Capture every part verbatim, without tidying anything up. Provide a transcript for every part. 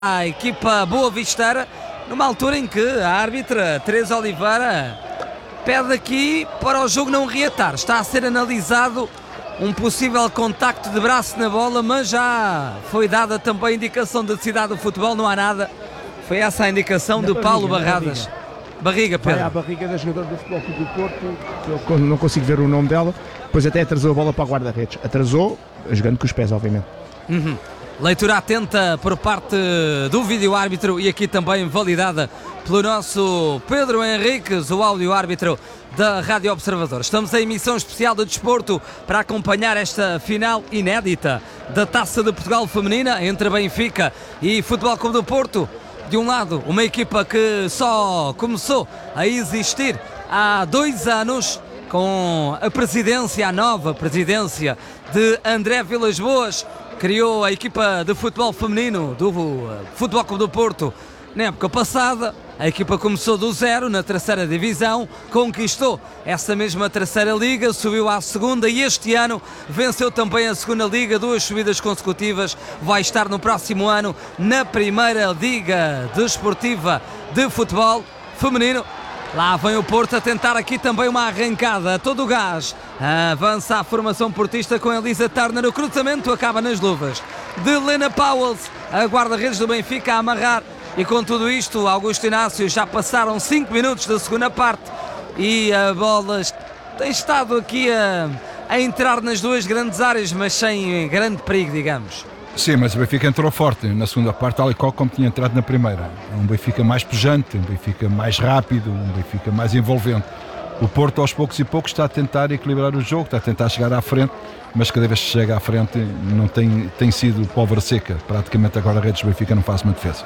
A equipa boavisteira, numa altura em que a árbitra Teresa Oliveira pede aqui para o jogo não reatar. Está a ser analisado um possível contacto de braço na bola, mas já foi dada também a indicação da decisão do futebol, não há nada. Foi essa a indicação de Paulo Barradas. Barriga, Pedro. Vai à barriga da jogadora do Futebol Clube do Porto, eu não consigo ver o nome dela, depois até atrasou a bola para o guarda-redes. Atrasou, jogando com os pés, obviamente. Uhum. Leitura atenta por parte do vídeo-árbitro e aqui também validada pelo nosso Pedro Henriques, o áudio-árbitro da Rádio Observador. Estamos em emissão especial do desporto para acompanhar esta final inédita da Taça de Portugal Feminina entre Benfica e Futebol Clube do Porto. De um lado, uma equipa que só começou a existir há dois anos com a presidência, a nova presidência de André Vilas-Boas. Criou a equipa de futebol feminino do Futebol Clube do Porto na época passada. A equipa começou do zero na terceira divisão, conquistou essa mesma terceira liga, subiu à segunda e este ano venceu também a segunda liga, duas subidas consecutivas. Vai estar no próximo ano na primeira liga desportiva de futebol feminino. Lá vem o Porto a tentar aqui também uma arrancada a todo o gás. Avança a formação portista com Elisa Turner. O cruzamento acaba nas luvas de Lena Powells, a guarda-redes do Benfica, a amarrar. E com tudo isto, Augusto Inácio, já passaram cinco minutos da segunda parte e a bola tem estado aqui a, a entrar nas duas grandes áreas, mas sem grande perigo, digamos. Sim, mas o Benfica entrou forte na segunda parte, tal e qual como tinha entrado na primeira. Um Benfica mais pujante, um Benfica mais rápido, um Benfica mais envolvente. O Porto, aos poucos e poucos, está a tentar equilibrar o jogo, está a tentar chegar à frente, mas cada vez que chega à frente não tem, tem sido pólvora seca. Praticamente agora a redes do Benfica não faz uma defesa.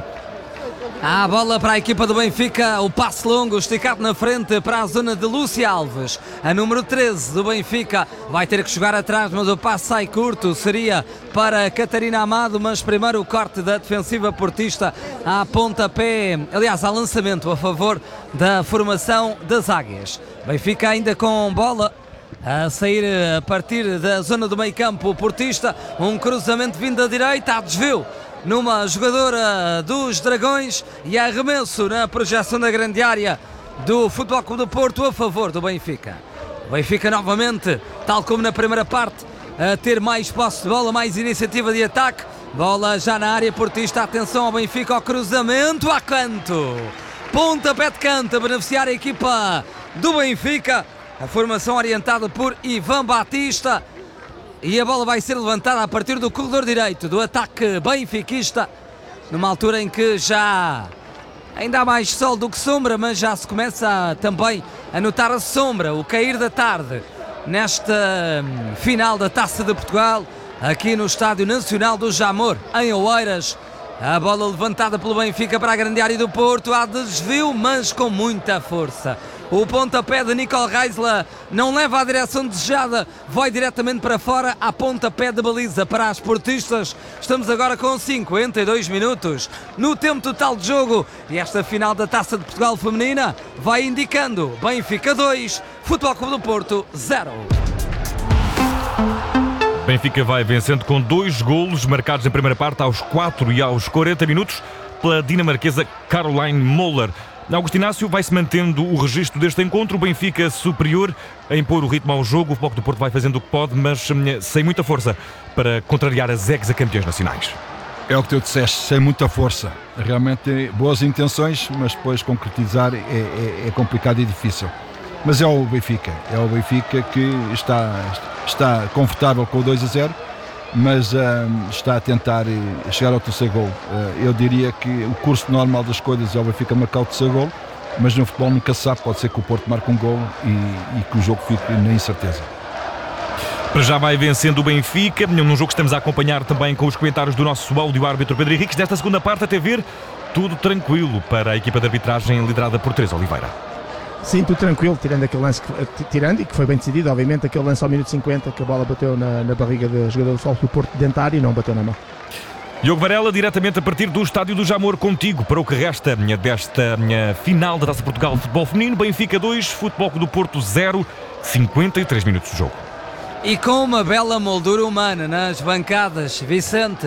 A bola para a equipa do Benfica, o passe longo esticado na frente para a zona de Lúcia Alves. A número treze do Benfica vai ter que jogar atrás, mas o passe sai curto, seria para Catarina Amado, mas primeiro o corte da defensiva portista a pontapé, aliás, a lançamento a favor da formação das Águias. Benfica ainda com bola a sair a partir da zona do meio campo, o portista, um cruzamento vindo da direita, a desvio numa jogadora dos Dragões e arremesso na projeção da grande área do Futebol Clube do Porto a favor do Benfica. O Benfica novamente, tal como na primeira parte, a ter mais posse de bola, mais iniciativa de ataque. Bola já na área portista, atenção ao Benfica, ao cruzamento a canto. Pontapé de canto a beneficiar a equipa do Benfica. A formação orientada por Ivan Batista. E a bola vai ser levantada a partir do corredor direito do ataque benfiquista, numa altura em que já ainda há mais sol do que sombra, mas já se começa também a notar a sombra, o cair da tarde, nesta final da Taça de Portugal, aqui no Estádio Nacional do Jamor, em Oeiras. A bola levantada pelo Benfica para a grande área do Porto, há desvio, mas com muita força. O pontapé de Nicole Reisler não leva à direção desejada, vai diretamente para fora, a pontapé de baliza para as portistas. Estamos agora com cinquenta e dois minutos no tempo total de jogo e esta final da Taça de Portugal Feminina vai indicando Benfica dois, Futebol Clube do Porto zero. Benfica vai vencendo com dois golos marcados na primeira parte aos quatro e aos quarenta minutos pela dinamarquesa Caroline Moller. Augusto Inácio vai-se mantendo o registro deste encontro, o Benfica superior a impor o ritmo ao jogo, o Futebol do Porto vai fazendo o que pode, mas sem muita força para contrariar as ex-campeões nacionais. É o que tu disseste, sem muita força. Realmente boas intenções, mas depois concretizar é, é, é complicado e difícil. Mas é o Benfica, é o Benfica que está, está confortável com o dois a zero, mas uh, está a tentar uh, chegar ao terceiro gol. Uh, eu diria que o curso normal das coisas é o Benfica marcar o terceiro gol, mas no futebol nunca se sabe, pode ser que o Porto marque um gol e, e que o jogo fique na incerteza. Para já vai vencendo o Benfica, num jogo que estamos a acompanhar também com os comentários do nosso áudio-árbitro Pedro Henriques. Desta segunda parte até ver, tudo tranquilo para a equipa de arbitragem liderada por Teresa Oliveira. Sim, tudo tranquilo, tirando aquele lance, que, tirando e que foi bem decidido, obviamente, aquele lance ao minuto cinquenta que a bola bateu na, na barriga do jogador do Futebol do Porto dentro da área e não bateu na mão. Diogo Varela, diretamente a partir do Estádio do Jamor, contigo para o que resta desta final da Taça de Portugal de Futebol Feminino. Benfica dois, Futebol do Porto zero, cinquenta e três minutos de jogo. E com uma bela moldura humana nas bancadas, Vicente,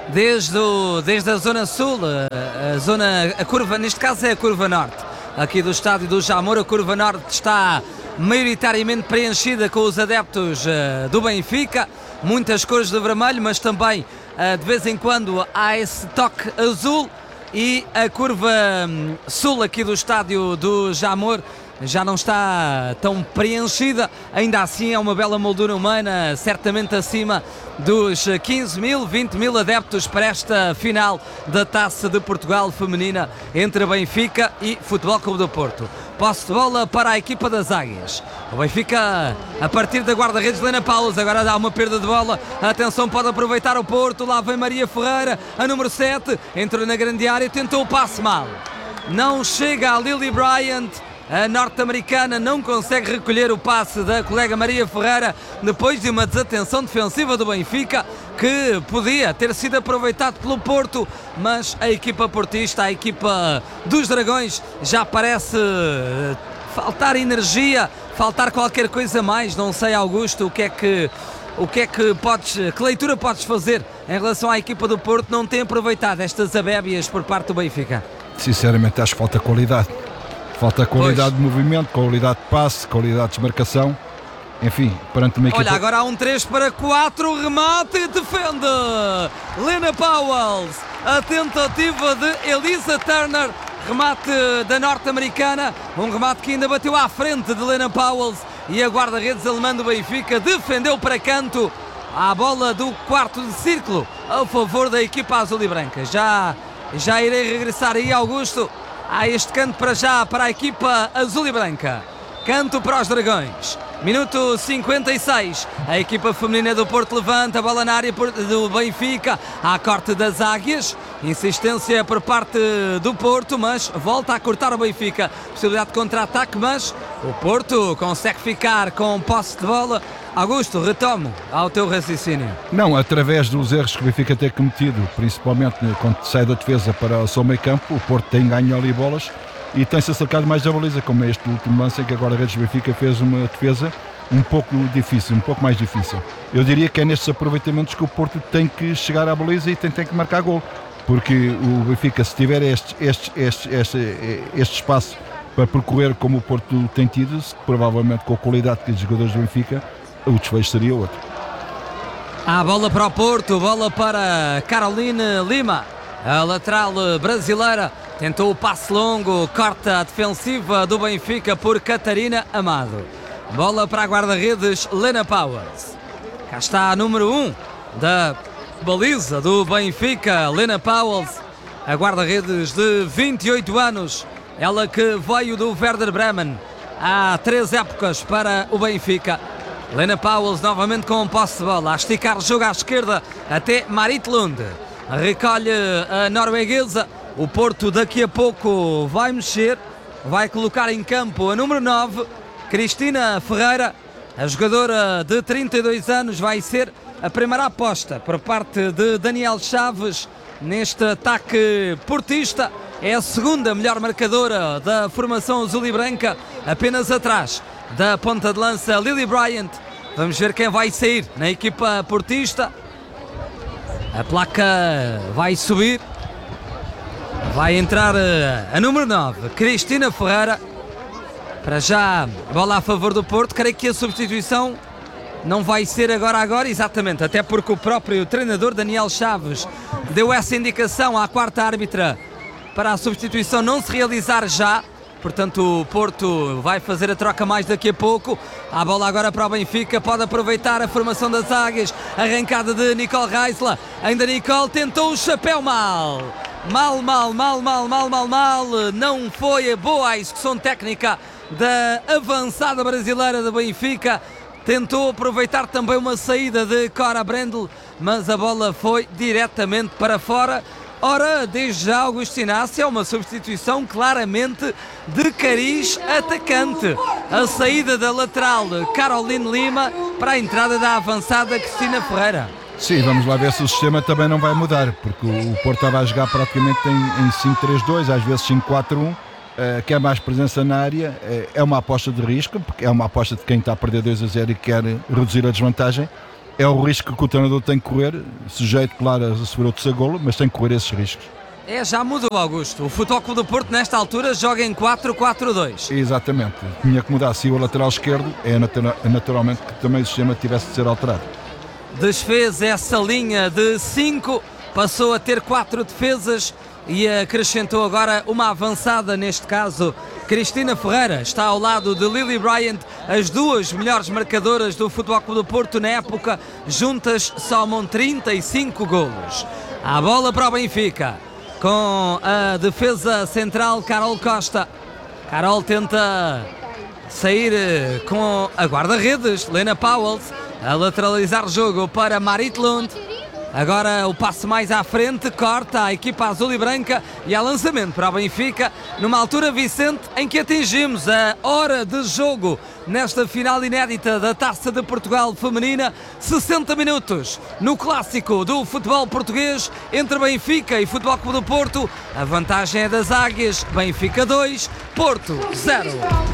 desde, o, desde a zona sul, a, a zona, a curva, neste caso é a curva norte, aqui do estádio do Jamor. A curva norte está maioritariamente preenchida com os adeptos uh, do Benfica, muitas cores de vermelho, mas também uh, de vez em quando há esse toque azul. E a curva um, sul aqui do estádio do Jamor já não está tão preenchida, ainda assim é uma bela moldura humana, certamente acima dos quinze mil, vinte mil adeptos para esta final da Taça de Portugal feminina entre Benfica e Futebol Clube do Porto. Posse de bola para a equipa das Águias. O Benfica a partir da guarda-redes Lena Paulos, agora dá uma perda de bola, atenção, pode aproveitar o Porto, lá vem Maria Ferreira, a número sete, entrou na grande área, tentou o passe mal, não chega a Lily Bryant. A norte-americana não consegue recolher o passe da colega Maria Ferreira depois de uma desatenção defensiva do Benfica que podia ter sido aproveitado pelo Porto, mas a equipa portista, a equipa dos Dragões, já parece faltar energia, faltar qualquer coisa mais. Não sei, Augusto, o que é que, o que, é que, podes, que leitura podes fazer em relação à equipa do Porto não tem aproveitado estas abébias por parte do Benfica? Sinceramente acho que falta qualidade. Falta qualidade pois. de movimento, qualidade de passe, qualidade de desmarcação. Enfim, perante uma equipa... Olha, agora há um três para quatro, remate, defende Lena Pauwels, a tentativa de Elisa Turner, remate da norte-americana, um remate que ainda bateu à frente de Lena Pauwels e a guarda-redes alemã do Benfica defendeu para canto a bola do quarto de círculo a favor da equipa azul e branca. Já, já irei regressar aí, Augusto, a este canto para já para a equipa azul e branca. Canto para os Dragões. Minuto cinquenta e seis. A equipa feminina do Porto levanta a bola na área do Benfica. Há corte das Águias. Insistência por parte do Porto, mas volta a cortar o Benfica. Possibilidade de contra-ataque, mas o Porto consegue ficar com posse de bola. Augusto, retomo ao teu raciocínio. Não, através dos erros que o Benfica tem cometido, principalmente quando sai da defesa para o seu meio campo, o Porto tem ganho ali bolas e tem-se acercado mais da baliza, como este último lance em que agora a Redes Benfica fez uma defesa um pouco difícil, um pouco mais difícil. Eu diria que é nestes aproveitamentos que o Porto tem que chegar à baliza e tem, tem que marcar gol, porque o Benfica, se tiver este, este, este, este, este espaço para percorrer como o Porto tem tido, provavelmente com a qualidade que os jogadores do Benfica, o desfecho seria outro. Há bola para o Porto, bola para Caroline Lima, a lateral brasileira, tentou o passe longo, corta a defensiva do Benfica por Catarina Amado. Bola para a guarda-redes Lena Pauwels. Cá está a número um da baliza do Benfica, Lena Pauwels, a guarda-redes de vinte e oito anos, ela que veio do Werder Bremen há três épocas para o Benfica. Lena Pauwels novamente com posse de bola, a esticar o jogo à esquerda até Marit Lund. Recolhe a norueguesa. O Porto daqui a pouco vai mexer, vai colocar em campo a número nove, Cristina Ferreira, a jogadora de trinta e dois anos, vai ser a primeira aposta por parte de Daniel Chaves neste ataque portista. É a segunda melhor marcadora da formação azul e branca, apenas atrás da ponta de lança Lily Bryant. Vamos ver quem vai sair na equipa portista. A placa vai subir. Vai entrar a número nove, Cristina Ferreira. Para já, bola a favor do Porto. Creio que a substituição não vai ser agora agora, exatamente, até porque o próprio treinador Daniel Chaves deu essa indicação à quarta árbitra para a substituição não se realizar já. Portanto, o Porto vai fazer a troca mais daqui a pouco. A bola agora para o Benfica, pode aproveitar a formação das Águias. Arrancada de Nicole Reisler. Ainda Nicole tentou o chapéu mal. Mal, mal, mal, mal, mal, mal, mal. Não foi a boa a execução técnica da avançada brasileira do Benfica. Tentou aproveitar também uma saída de Cora Brendel, mas a bola foi diretamente para fora. Ora, desde já, Augusto Inácio, é uma substituição claramente de cariz atacante. A saída da lateral Caroline Lima para a entrada da avançada Cristina Ferreira. Sim, vamos lá ver se o sistema também não vai mudar, porque o Porto estava a jogar praticamente em, em cinco três dois, às vezes cinco quatro um, uh, quer mais presença na área, uh, é uma aposta de risco, porque é uma aposta de quem está a perder dois a zero e quer reduzir a desvantagem. é o risco que o treinador tem que correr, sujeito, claro, a receber o terceiro golo, mas tem que correr esses riscos. É, já mudou, Augusto. O Futebol Clube do Porto, nesta altura, joga em quatro quatro dois. Exatamente. Tinha que mudar. Se o lateral esquerdo, é natura- naturalmente que também o sistema tivesse de ser alterado. Desfez essa linha de cinco, passou a ter quatro defesas e acrescentou agora uma avançada, neste caso Cristina Ferreira está ao lado de Lily Bryant, as duas melhores marcadoras do Futebol Clube do Porto na época, juntas somam trinta e cinco golos. A bola para o Benfica, com a defesa central Carol Costa. Carol tenta sair com a guarda-redes, Lena Powell, a lateralizar o jogo para Marit Lund. Agora o passo mais à frente, corta a equipa azul e branca e há lançamento para o Benfica, numa altura, Vicente, em que atingimos a hora de jogo nesta final inédita da Taça de Portugal Feminina. Sessenta minutos no clássico do futebol português entre Benfica e Futebol Clube do Porto. A vantagem é das Águias. Benfica dois, Porto zero.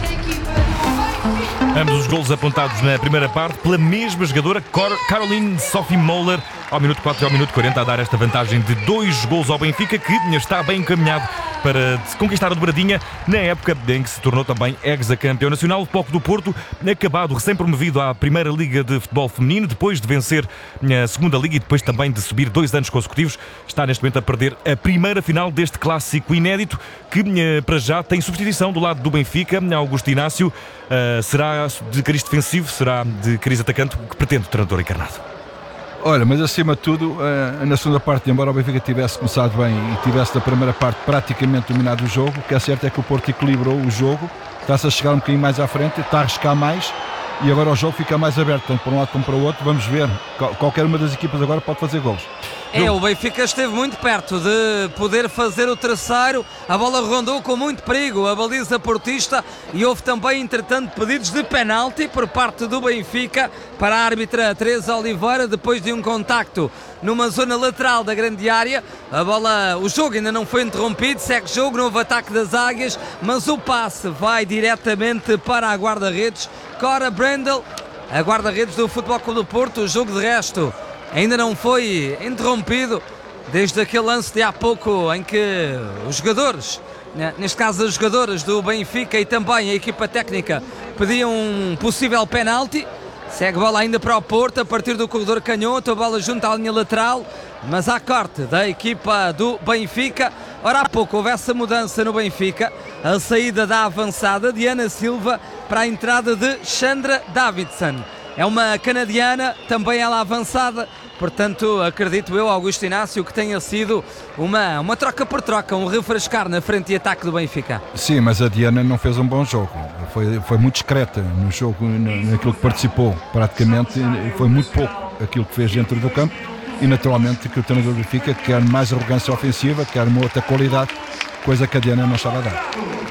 Ambos os golos apontados na primeira parte pela mesma jogadora, Cor- Caroline Sophie Moller, ao minuto quatro e ao minuto quarenta, a dar esta vantagem de dois golos ao Benfica, que está bem encaminhado para conquistar a dobradinha na época em que se tornou também ex-campeão nacional. O Futebol do Porto, acabado, recém-promovido à Primeira Liga de Futebol Feminino, depois de vencer a Segunda Liga e depois também de subir dois anos consecutivos, está neste momento a perder a primeira final deste clássico inédito, que para já tem substituição do lado do Benfica. Augusto Inácio, uh, será de cariz defensivo, será de cariz atacante, o que pretende o treinador encarnado? Olha, mas acima de tudo, na segunda parte, embora o Benfica tivesse começado bem e tivesse na primeira parte praticamente dominado o jogo, o que é certo é que o Porto equilibrou o jogo, está-se a chegar um bocadinho mais à frente, está a arriscar mais e agora o jogo fica mais aberto, tanto para um lado como para o outro. Vamos ver, qualquer uma das equipas agora pode fazer golos. É, o Benfica esteve muito perto de poder fazer o terceiro, a bola rondou com muito perigo a baliza portista e houve também, entretanto, pedidos de penalti por parte do Benfica para a árbitra Teresa Oliveira, depois de um contacto numa zona lateral da grande área. A bola, o jogo ainda não foi interrompido, segue jogo, novo ataque das Águias, mas o passe vai diretamente para a guarda-redes, Cora Brendel, a guarda-redes do Futebol Clube do Porto. O jogo de resto ainda não foi interrompido desde aquele lance de há pouco em que os jogadores, neste caso as jogadoras do Benfica e também a equipa técnica, pediam um possível penalti. Segue a bola ainda para o Porto, a partir do corredor canhoto, a bola junto à linha lateral, mas há corte da equipa do Benfica. Ora, há pouco houve essa mudança no Benfica, a saída da avançada Diana Silva para a entrada de Chandra Davidson. É uma canadiana, também ela avançada, portanto acredito eu, Augusto Inácio, que tenha sido uma, uma troca por troca, um refrescar na frente de ataque do Benfica. Sim, mas a Diana não fez um bom jogo, foi, foi muito discreta no jogo, naquilo que participou, praticamente foi muito pouco aquilo que fez dentro do campo e naturalmente que o treinador do Benfica quer mais arrogância ofensiva, quer uma outra qualidade, coisa que a Diana não estava a dar.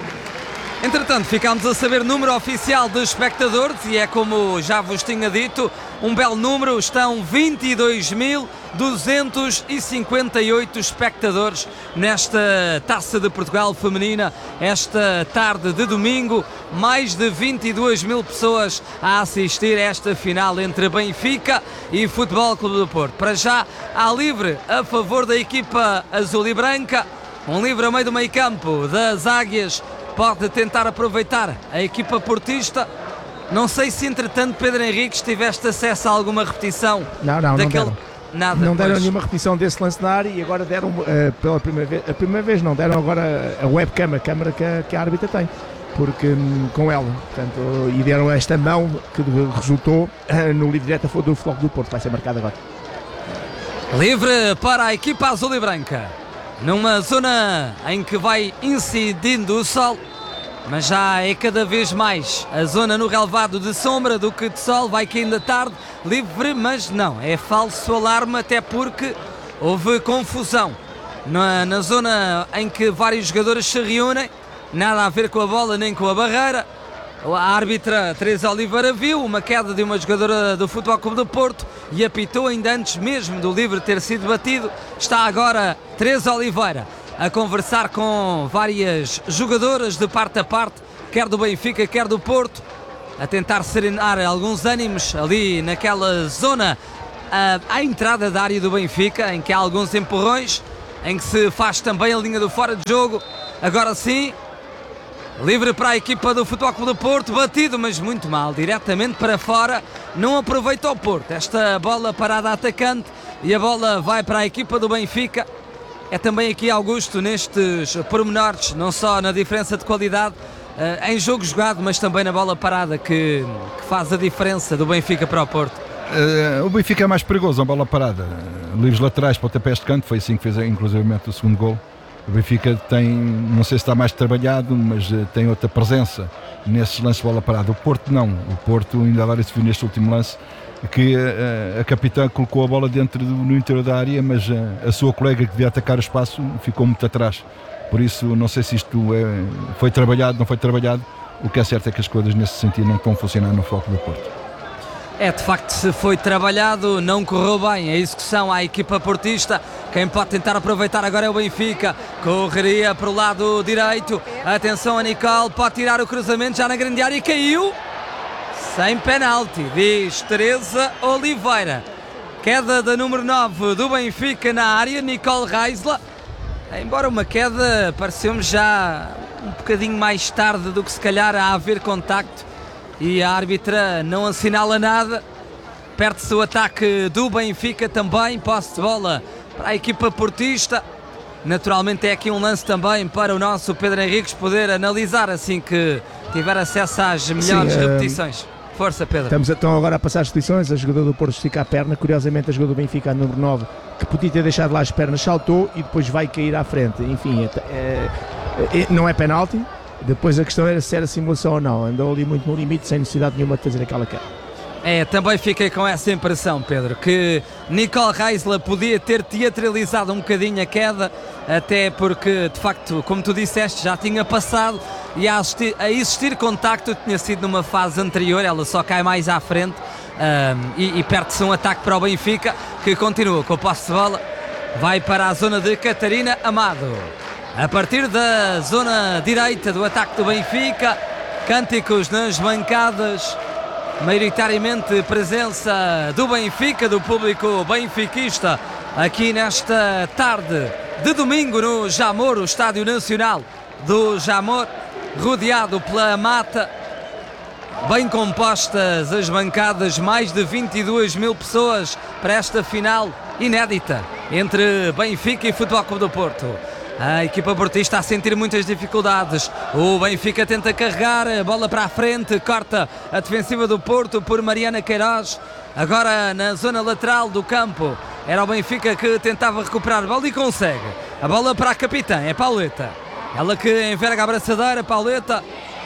Entretanto, ficámos a saber o número oficial de espectadores e é como já vos tinha dito, um belo número, estão vinte e dois mil duzentos e cinquenta e oito espectadores nesta Taça de Portugal Feminina, esta tarde de domingo, mais de vinte e duas mil pessoas a assistir a esta final entre Benfica e Futebol Clube do Porto. Para já, há livre a favor da equipa azul e branca, um livre a meio do meio campo das Águias, pode tentar aproveitar a equipa portista. Não sei se entretanto, Pedro Henriques, tiveste acesso a alguma repetição. Não, não, daquele... não deram. Nada, não deram pois. nenhuma repetição desse lance na área e agora deram uh, pela primeira vez, a primeira vez não, deram agora a webcam, a câmara que a, que a árbitra tem, porque um, com ela, portanto, e deram esta mão que resultou uh, no livre direto do Futebol do Porto, vai ser marcado agora. Livre para a equipa azul e branca, numa zona em que vai incidindo o sol, mas já é cada vez mais a zona no relvado de sombra do que de sol, vai caindo a tarde, livre, mas não, é falso alarme, até porque houve confusão na, na zona em que vários jogadores se reúnem, nada a ver com a bola nem com a barreira. A árbitra Teresa Oliveira viu uma queda de uma jogadora do Futebol Clube do Porto e apitou ainda antes mesmo do livre ter sido batido. Está agora Teresa Oliveira a conversar com várias jogadoras de parte a parte, quer do Benfica, quer do Porto, a tentar serenar alguns ânimos ali naquela zona à, à entrada da área do Benfica, em que há alguns empurrões, em que se faz também a linha do fora de jogo. Agora sim, livre para a equipa do Futebol Clube do Porto, batido, mas muito mal, diretamente para fora, não aproveita o Porto. Esta bola parada atacante e a bola vai para a equipa do Benfica. É também aqui Augusto nestes pormenores, não só na diferença de qualidade uh, em jogo jogado, mas também na bola parada que, que faz a diferença do Benfica para o Porto. Uh, o Benfica é mais perigoso a bola parada, livres laterais, pontapés de canto, foi assim que fez inclusivamente o segundo gol. O Benfica tem, não sei se está mais trabalhado, mas uh, tem outra presença nesses lances de bola parada. O Porto não, o Porto ainda agora se viu neste último lance que uh, a capitã colocou a bola dentro do, no interior da área, mas uh, a sua colega que devia atacar o espaço ficou muito atrás. Por isso não sei se isto é, foi trabalhado, não foi trabalhado. O que é certo é que as coisas nesse sentido não estão a funcionar no foco do Porto. É, de facto, se foi trabalhado, não correu bem a execução à equipa portista. Quem pode tentar aproveitar agora é o Benfica. Correria para o lado direito. Atenção a Nicole, pode tirar o cruzamento já na grande área e caiu. Sem penalti, diz Teresa Oliveira. Queda da número nove do Benfica na área, Nicole Reisler. Embora uma queda, pareceu-me já um bocadinho mais tarde do que se calhar a haver contacto. E a árbitra não assinala nada. Perde-se o ataque do Benfica também. Posse de bola para a equipa portista. Naturalmente é aqui um lance também para o nosso Pedro Henriques poder analisar assim que tiver acesso às melhores Sim, repetições. Força, Pedro. Estamos então agora a passar as repetições. A jogadora do Porto estica a perna. Curiosamente, a jogadora do Benfica, a número nove, que podia ter deixado lá as pernas, saltou e depois vai cair à frente. Enfim, é, é, é, não é penalti. Depois a questão era se era simulação ou não. Andou ali muito no limite, sem necessidade nenhuma de fazer aquela queda. É, também fiquei com essa impressão, Pedro, que Nicole Reisler podia ter teatralizado um bocadinho a queda, até porque, de facto, como tu disseste, já tinha passado e a, assistir, a existir contacto tinha sido numa fase anterior, ela só cai mais à frente um, e, e perde-se um ataque para o Benfica, que continua com a posse de bola, vai para a zona de Catarina Amado. A partir da zona direita do ataque do Benfica, cânticos nas bancadas, maioritariamente presença do Benfica, do público benfiquista, aqui nesta tarde de domingo no Jamor, o Estádio Nacional do Jamor, rodeado pela mata, bem compostas as bancadas, mais de vinte e duas mil pessoas para esta final inédita entre Benfica e Futebol Clube do Porto. A equipa portista a sentir muitas dificuldades. O Benfica tenta carregar, a bola para a frente, corta a defensiva do Porto por Mariana Queiroz. Agora na zona lateral do campo era o Benfica que tentava recuperar a bola e consegue. A bola para a capitã, é Pauleta. Ela que enverga a abraçadeira, Pauleta.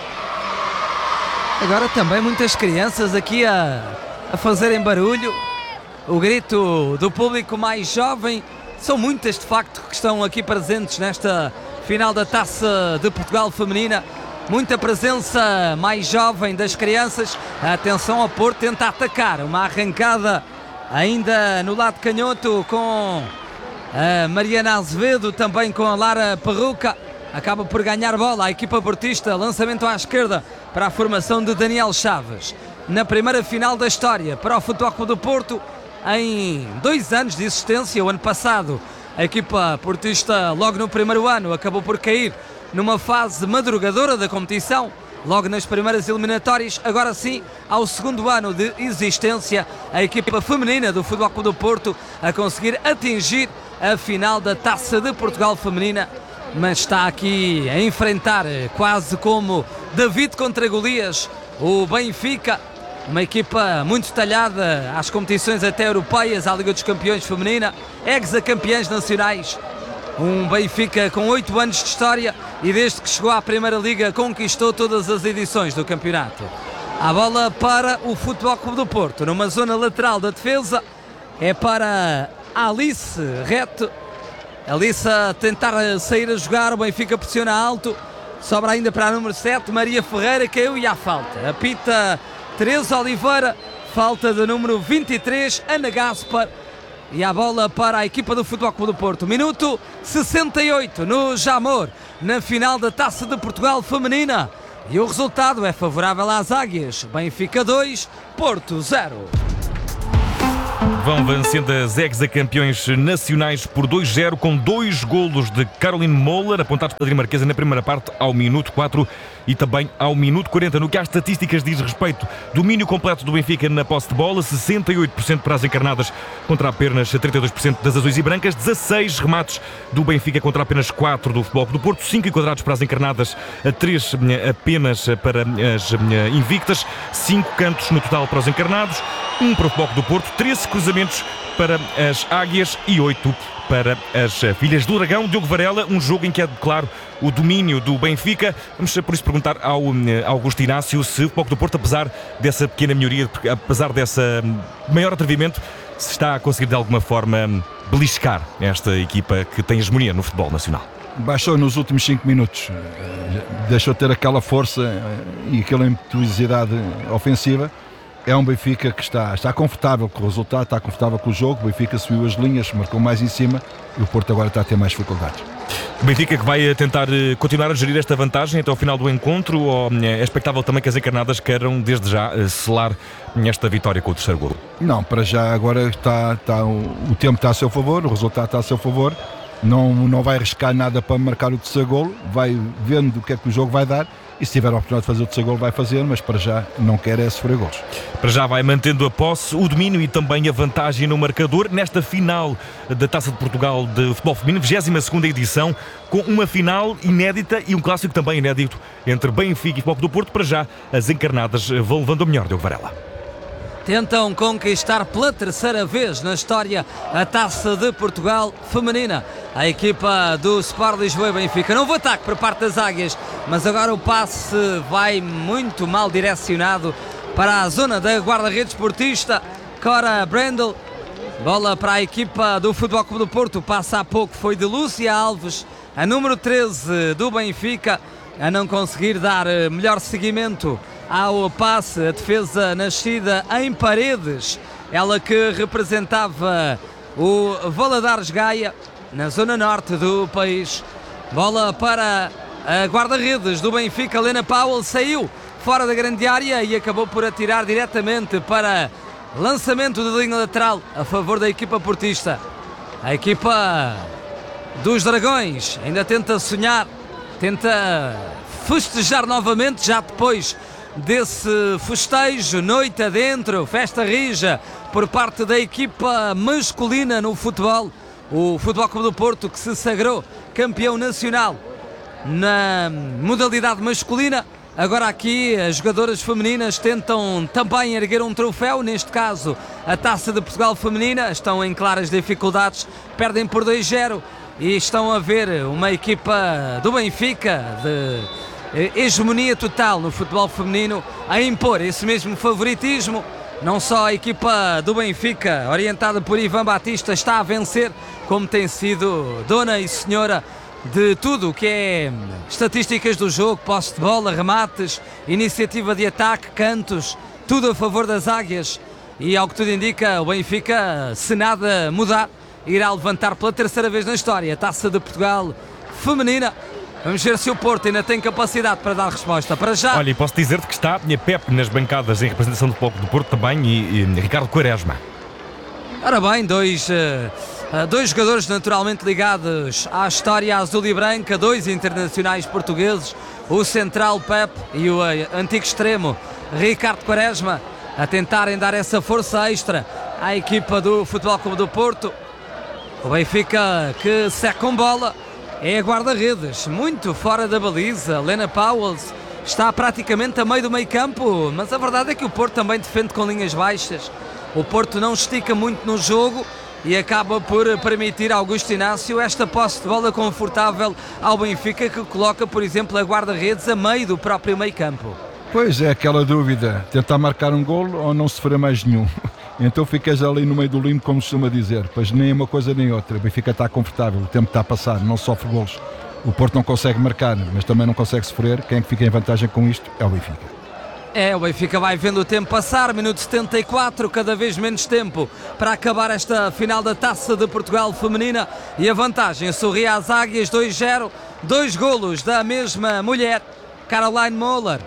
Agora também muitas crianças aqui a, a fazerem barulho. O grito do público mais jovem. São muitas, de facto, que estão aqui presentes nesta final da Taça de Portugal feminina. Muita presença mais jovem das crianças. Atenção ao Porto, tenta atacar. Uma arrancada ainda no lado canhoto com a Mariana Azevedo, também com a Lara Perruca. Acaba por ganhar bola a equipa portista. Lançamento à esquerda para a formação de Daniel Chaves. Na primeira final da história para o Futebol Clube do Porto, em dois anos de existência. O ano passado a equipa portista, logo no primeiro ano, acabou por cair numa fase madrugadora da competição, logo nas primeiras eliminatórias. Agora sim, ao segundo ano de existência, a equipa feminina do Futebol Clube do Porto a conseguir atingir a final da Taça de Portugal feminina, mas está aqui a enfrentar, quase como David contra Golias, o Benfica. Uma equipa muito talhada às competições até europeias, à Liga dos Campeões feminina, ex-campeãs nacionais. Um Benfica com oito anos de história e desde que chegou à Primeira Liga conquistou todas as edições do campeonato. A bola para o Futebol Clube do Porto, numa zona lateral da defesa, é para Alice Reto. Alice a tentar sair a jogar, o Benfica pressiona alto, sobra ainda para a número sete, Maria Ferreira, caiu e há falta. Apita Teresa Oliveira, falta do número vinte e três, Ana Gaspar, e a bola para a equipa do Futebol Clube do Porto. Minuto sessenta e oito no Jamor, na final da Taça de Portugal feminina, e o resultado é favorável às Águias. Benfica dois, Porto zero. Vão vencendo as ex-campeões nacionais por dois zero, com dois golos de Caroline Moller, apontados pela dinamarquesa na primeira parte ao minuto quatro e também ao minuto quarenta. No que às estatísticas diz respeito, domínio completo do Benfica na posse de bola, sessenta e oito por cento para as encarnadas contra apenas trinta e dois por cento das azuis e brancas, dezasseis remates do Benfica contra apenas quatro do Futebol Clube do Porto, cinco enquadrados para as encarnadas, três apenas para as invictas, cinco cantos no total para os encarnados, um para o Futebol Clube do Porto, treze cruzamentos para as águias e oito para as filhas do Dragão. Diogo Varela, um jogo em que é claro o domínio do Benfica. Vamos por isso perguntar ao Augusto Inácio se o Futebol Clube do Porto, apesar dessa pequena melhoria, apesar dessa maior atrevimento, se está a conseguir de alguma forma beliscar esta equipa que tem hegemonia no futebol nacional. Baixou nos últimos cinco minutos, deixou de ter aquela força e aquela impetuosidade ofensiva. É um Benfica que está, está confortável com o resultado, está confortável com o jogo. O Benfica subiu as linhas, marcou mais em cima e o Porto agora está a ter mais dificuldades. O Benfica que vai tentar continuar a gerir esta vantagem até ao final do encontro, ou é expectável também que as encarnadas queiram desde já selar esta vitória com o terceiro golo? Não, para já agora está, está, o tempo está a seu favor, o resultado está a seu favor. Não, não vai arriscar nada para marcar o terceiro golo, vai vendo o que é que o jogo vai dar. E se tiver a oportunidade de fazer o terceiro golo vai fazer, mas para já não quer é sofrer golos. Para já vai mantendo a posse, o domínio e também a vantagem no marcador nesta final da Taça de Portugal de Futebol Feminino, vigésima segunda edição, com uma final inédita e um clássico também inédito entre Benfica e Futebol do Porto. Para já as encarnadas vão levando a melhor, Diogo Varela. Tentam conquistar pela terceira vez na história a Taça de Portugal feminina. A equipa do Sport Lisboa e Benfica. Novo ataque por parte das águias, mas agora o passe vai muito mal direcionado para a zona da guarda-redes portista Cora Brendel. Bola para a equipa do Futebol Clube do Porto. Passa há pouco foi de Lúcia Alves, a número treze do Benfica, a não conseguir dar melhor seguimento ao passe. A defesa nascida em Paredes, ela que representava o Valadares Gaia na zona norte do país. Bola para a guarda-redes do Benfica, Lena Powell, saiu fora da grande área e acabou por atirar diretamente para lançamento de linha lateral a favor da equipa portista. A equipa dos Dragões ainda tenta sonhar, tenta festejar novamente, já depois desse festejo, noite adentro, festa rija por parte da equipa masculina no futebol. O Futebol Clube do Porto, que se sagrou campeão nacional na modalidade masculina. Agora aqui as jogadoras femininas tentam também erguer um troféu, neste caso a Taça de Portugal feminina. Estão em claras dificuldades, perdem por dois zero e estão a ver uma equipa do Benfica de hegemonia total no futebol feminino a impor esse mesmo favoritismo. Não só a equipa do Benfica, orientada por Ivan Batista, está a vencer, como tem sido dona e senhora de tudo o que é estatísticas do jogo, posse de bola, remates, iniciativa de ataque, cantos, tudo a favor das águias. E ao que tudo indica, o Benfica, se nada mudar, irá levantar pela terceira vez na história a Taça de Portugal feminina. Vamos ver se o Porto ainda tem capacidade para dar resposta. Para já. Olha, e posso dizer-te que está a Pepe nas bancadas em representação do Futebol do Porto também e, e Ricardo Quaresma. Ora bem, dois, uh, dois jogadores naturalmente ligados à história azul e branca, dois internacionais portugueses, o central Pepe e o uh, antigo extremo Ricardo Quaresma, a tentarem dar essa força extra à equipa do Futebol Clube do Porto. O Benfica que seca com bola. É a guarda-redes, muito fora da baliza. Lena Powell está praticamente a meio do meio campo, mas a verdade é que o Porto também defende com linhas baixas. O Porto não estica muito no jogo e acaba por permitir a Augusto Inácio esta posse de bola confortável ao Benfica, que coloca, por exemplo, a guarda-redes a meio do próprio meio campo. Pois é, aquela dúvida, tentar marcar um golo ou não sofrer mais nenhum. Então ficas ali no meio do limbo, como se costuma dizer, pois nem uma coisa nem outra. O Benfica está confortável, o tempo está a passar, não sofre golos. O Porto não consegue marcar, mas também não consegue sofrer. Quem é que fica em vantagem com isto é o Benfica. É, o Benfica vai vendo o tempo passar, minuto setenta e quatro, cada vez menos tempo para acabar esta final da Taça de Portugal feminina e a vantagem sorri às águias, dois zero, dois golos da mesma mulher, Caroline Moller.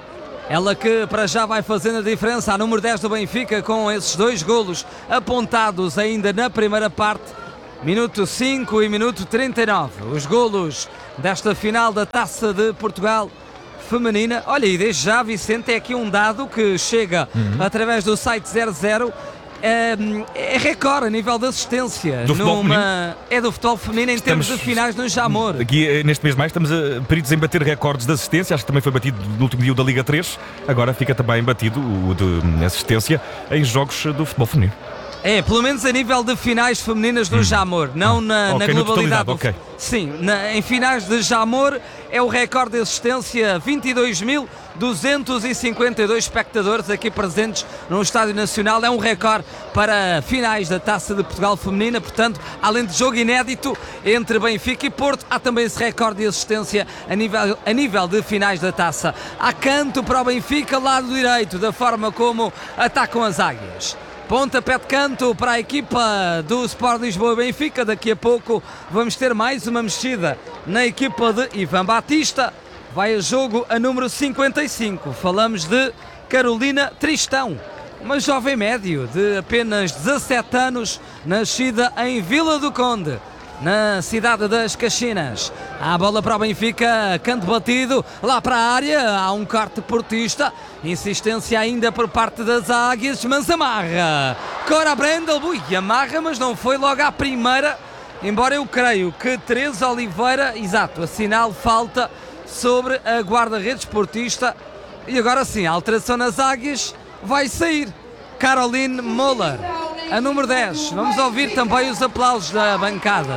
ela que para já vai fazendo a diferença, a número dez do Benfica, com esses dois golos apontados ainda na primeira parte, minuto cinco e minuto trinta e nove, os golos desta final da Taça de Portugal feminina. Olha, e desde já, Vicente, é aqui um dado que chega uhum. através do site zero zero. É, é recorde a nível de assistência do numa, é do futebol feminino em estamos, termos de finais no Jamor. Aqui neste mês mais estamos a, peritos em bater recordes de assistência. Acho que também foi batido no último dia o da Liga três. Agora fica também batido o de assistência em jogos do futebol feminino. É, pelo menos a nível de finais femininas do hum. Jamor, não ah, na, okay, na globalidade. Do... Okay. Sim, na, em finais de Jamor é o recorde de assistência, vinte e dois mil duzentos e cinquenta e dois espectadores aqui presentes no Estádio Nacional. É um recorde para finais da Taça de Portugal feminina, portanto, além de jogo inédito entre Benfica e Porto, há também esse recorde de assistência a nível, a nível de finais da Taça. Há canto para o Benfica, lado direito, da forma como atacam as águias. Pontapé de canto para a equipa do Sport Lisboa Benfica. Daqui a pouco vamos ter mais uma mexida na equipa de Ivan Batista. Vai a jogo a número cinquenta e cinco. Falamos de Carolina Tristão, uma jovem médio de apenas dezassete anos, nascida em Vila do Conde, na cidade das Caxinas. Há a bola para o Benfica, canto batido, lá para a área, há um corte portista, insistência ainda por parte das águias, mas amarra. Cora Brendel, ui, amarra, mas não foi logo à primeira, embora eu creio que Teresa Oliveira, exato, assinale falta sobre a guarda-redes portista. E agora sim, a alteração nas águias vai sair. Caroline Moller, a número dez. Vamos ouvir também os aplausos da bancada.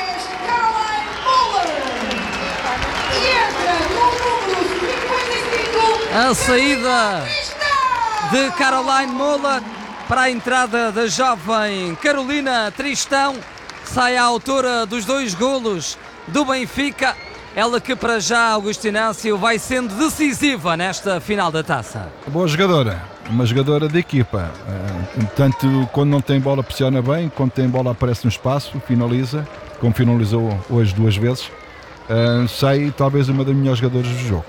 A saída de Caroline Moller para a entrada da jovem Carolina Tristão. Sai à altura dos dois golos do Benfica. Ela que para já, Augusto Inácio, vai sendo decisiva nesta final da taça. Boa jogadora, uma jogadora de equipa. Tanto quando não tem bola pressiona bem, quando tem bola aparece no espaço, finaliza, como finalizou hoje duas vezes. Sai talvez uma das melhores jogadoras do jogo.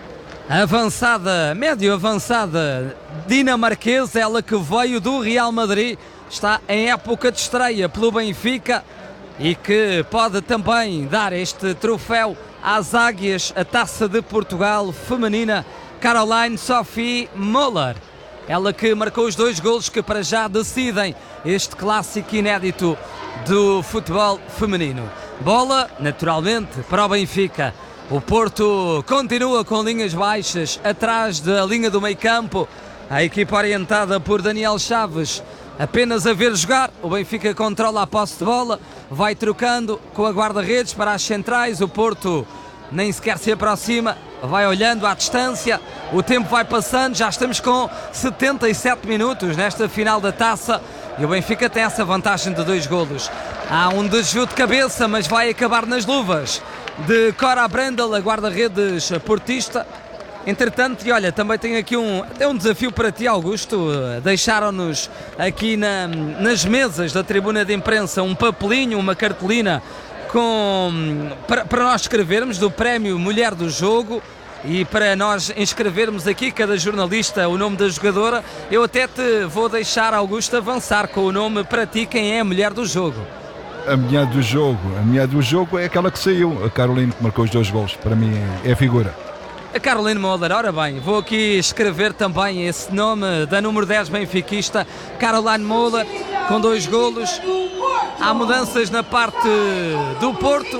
Avançada, médio avançada dinamarquesa, ela que veio do Real Madrid, está em época de estreia pelo Benfica e que pode também dar este troféu às águias, a Taça de Portugal feminina. Caroline Sophie Moller, ela que marcou os dois golos que para já decidem este clássico inédito do futebol feminino. Bola, naturalmente, para o Benfica. O Porto continua com linhas baixas atrás da linha do meio-campo. A equipa orientada por Daniel Chaves apenas a ver jogar. O Benfica controla a posse de bola, vai trocando com a guarda-redes para as centrais. O Porto nem sequer se aproxima, vai olhando à distância. O tempo vai passando, já estamos com setenta e sete minutos nesta final da taça e o Benfica tem essa vantagem de dois golos. Há um desvio de cabeça, mas vai acabar nas luvas de Cora Brendel, a guarda-redes portista. Entretanto, e olha, também tenho aqui um, é um desafio para ti, Augusto. Deixaram-nos aqui na, nas mesas da tribuna de imprensa um papelinho, uma cartolina com, para, para nós escrevermos do prémio Mulher do Jogo e para nós inscrevermos aqui, cada jornalista, o nome da jogadora. Eu até te vou deixar, Augusto, avançar com o nome para ti, quem é a Mulher do Jogo. A mulher do jogo, a mulher do jogo é aquela que saiu, a Caroline, que marcou os dois golos. Para mim é a figura. A Caroline Moller, ora bem, vou aqui escrever também esse nome da número dez benfiquista, Caroline Moller, com dois golos. Há mudanças na parte do Porto.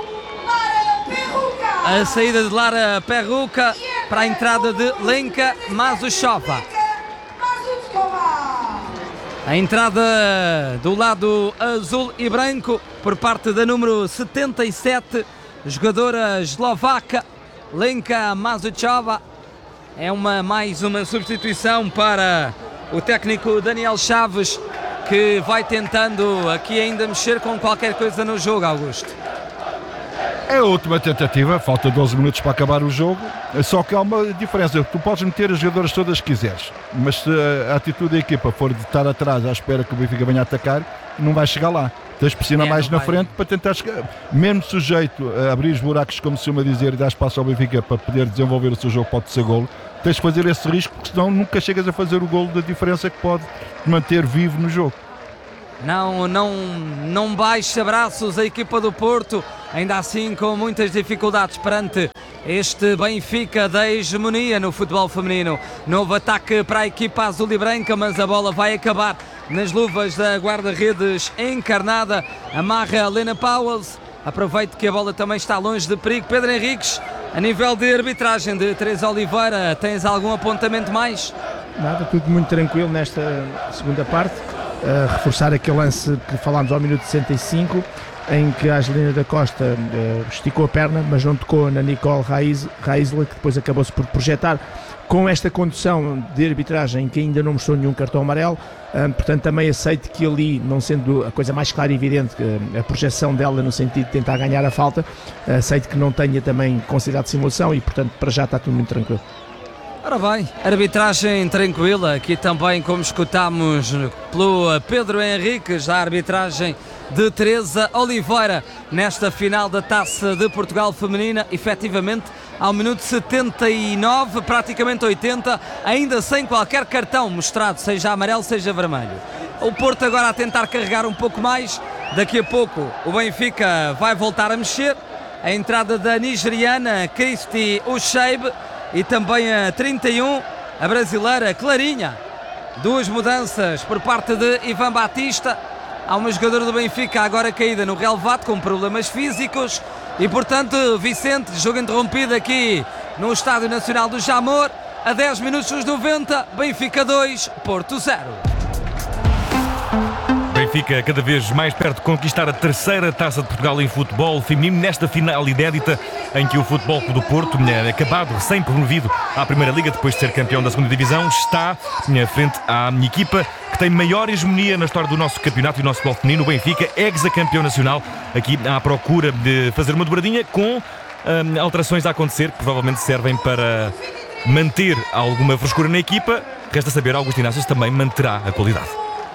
A saída de Lara Perruca para a entrada de Lenka Mazuchova. A entrada do lado azul e branco por parte da número setenta e sete, jogadora eslovaca, Lenka Mazuchova. É uma, mais uma substituição para o técnico Daniel Chaves, que vai tentando aqui ainda mexer com qualquer coisa no jogo, Augusto. É a última tentativa, falta doze minutos para acabar o jogo, só que há uma diferença, tu podes meter as jogadoras todas que quiseres, mas se a atitude da equipa for de estar atrás à espera que o Benfica venha a atacar, não vai chegar lá. Tens de pressionar É, mais não na vai. frente para tentar chegar, mesmo sujeito a abrir os buracos, como se costuma dizer, e dar espaço ao Benfica para poder desenvolver o seu jogo, pode ser golo. Tens de fazer esse risco, porque senão nunca chegas a fazer o golo da diferença que pode te manter vivo no jogo. Não, não, não baixa braços a equipa do Porto, ainda assim com muitas dificuldades perante este Benfica da hegemonia no futebol feminino. Novo ataque para a equipa azul e branca, mas a bola vai acabar nas luvas da guarda-redes encarnada. Amarra Lena Powells, aproveito que a bola também está longe de perigo. Pedro Henriques, a nível de arbitragem de Teresa Oliveira, tens algum apontamento mais? Nada, tudo muito tranquilo nesta segunda parte. Uh, reforçar aquele lance que falámos ao minuto sessenta e cinco, em que a Angelina da Costa uh, esticou a perna, mas não tocou na Nicole Reisler, que depois acabou-se por projetar com esta condução de arbitragem que ainda não mostrou nenhum cartão amarelo. Uh, portanto, também aceito que ali, não sendo a coisa mais clara e evidente, que a projeção dela no sentido de tentar ganhar a falta, uh, aceito que não tenha também considerado simulação e, portanto, para já está tudo muito tranquilo. Ora bem, arbitragem tranquila, aqui também como escutámos pelo Pedro Henriques, da arbitragem de Teresa Oliveira nesta final da Taça de Portugal Feminina, efetivamente ao minuto setenta e nove, praticamente oitenta, ainda sem qualquer cartão mostrado, seja amarelo, seja vermelho. O Porto agora a tentar carregar um pouco mais, daqui a pouco o Benfica vai voltar a mexer, a entrada da nigeriana Christy Ushebe, e também a trinta e um, a brasileira Clarinha. Duas mudanças por parte de Ivan Batista. Há uma jogadora do Benfica agora caída no relevado com problemas físicos e, portanto, Vicente, jogo interrompido aqui no Estádio Nacional do Jamor, a dez minutos dos noventa, Benfica dois, Porto zero. Benfica cada vez mais perto de conquistar a terceira Taça de Portugal em futebol feminino, nesta final inédita em que o Futebol Clube do Porto, acabado recém-promovido à Primeira Liga depois de ser campeão da segunda Divisão, está frente à equipa que tem maior hegemonia na história do nosso campeonato e do nosso futebol feminino, o Benfica, ex-campeão nacional, aqui à procura de fazer uma dobradinha com hum, alterações a acontecer que provavelmente servem para manter alguma frescura na equipa. Resta saber, Augusto Inácio se também manterá a qualidade.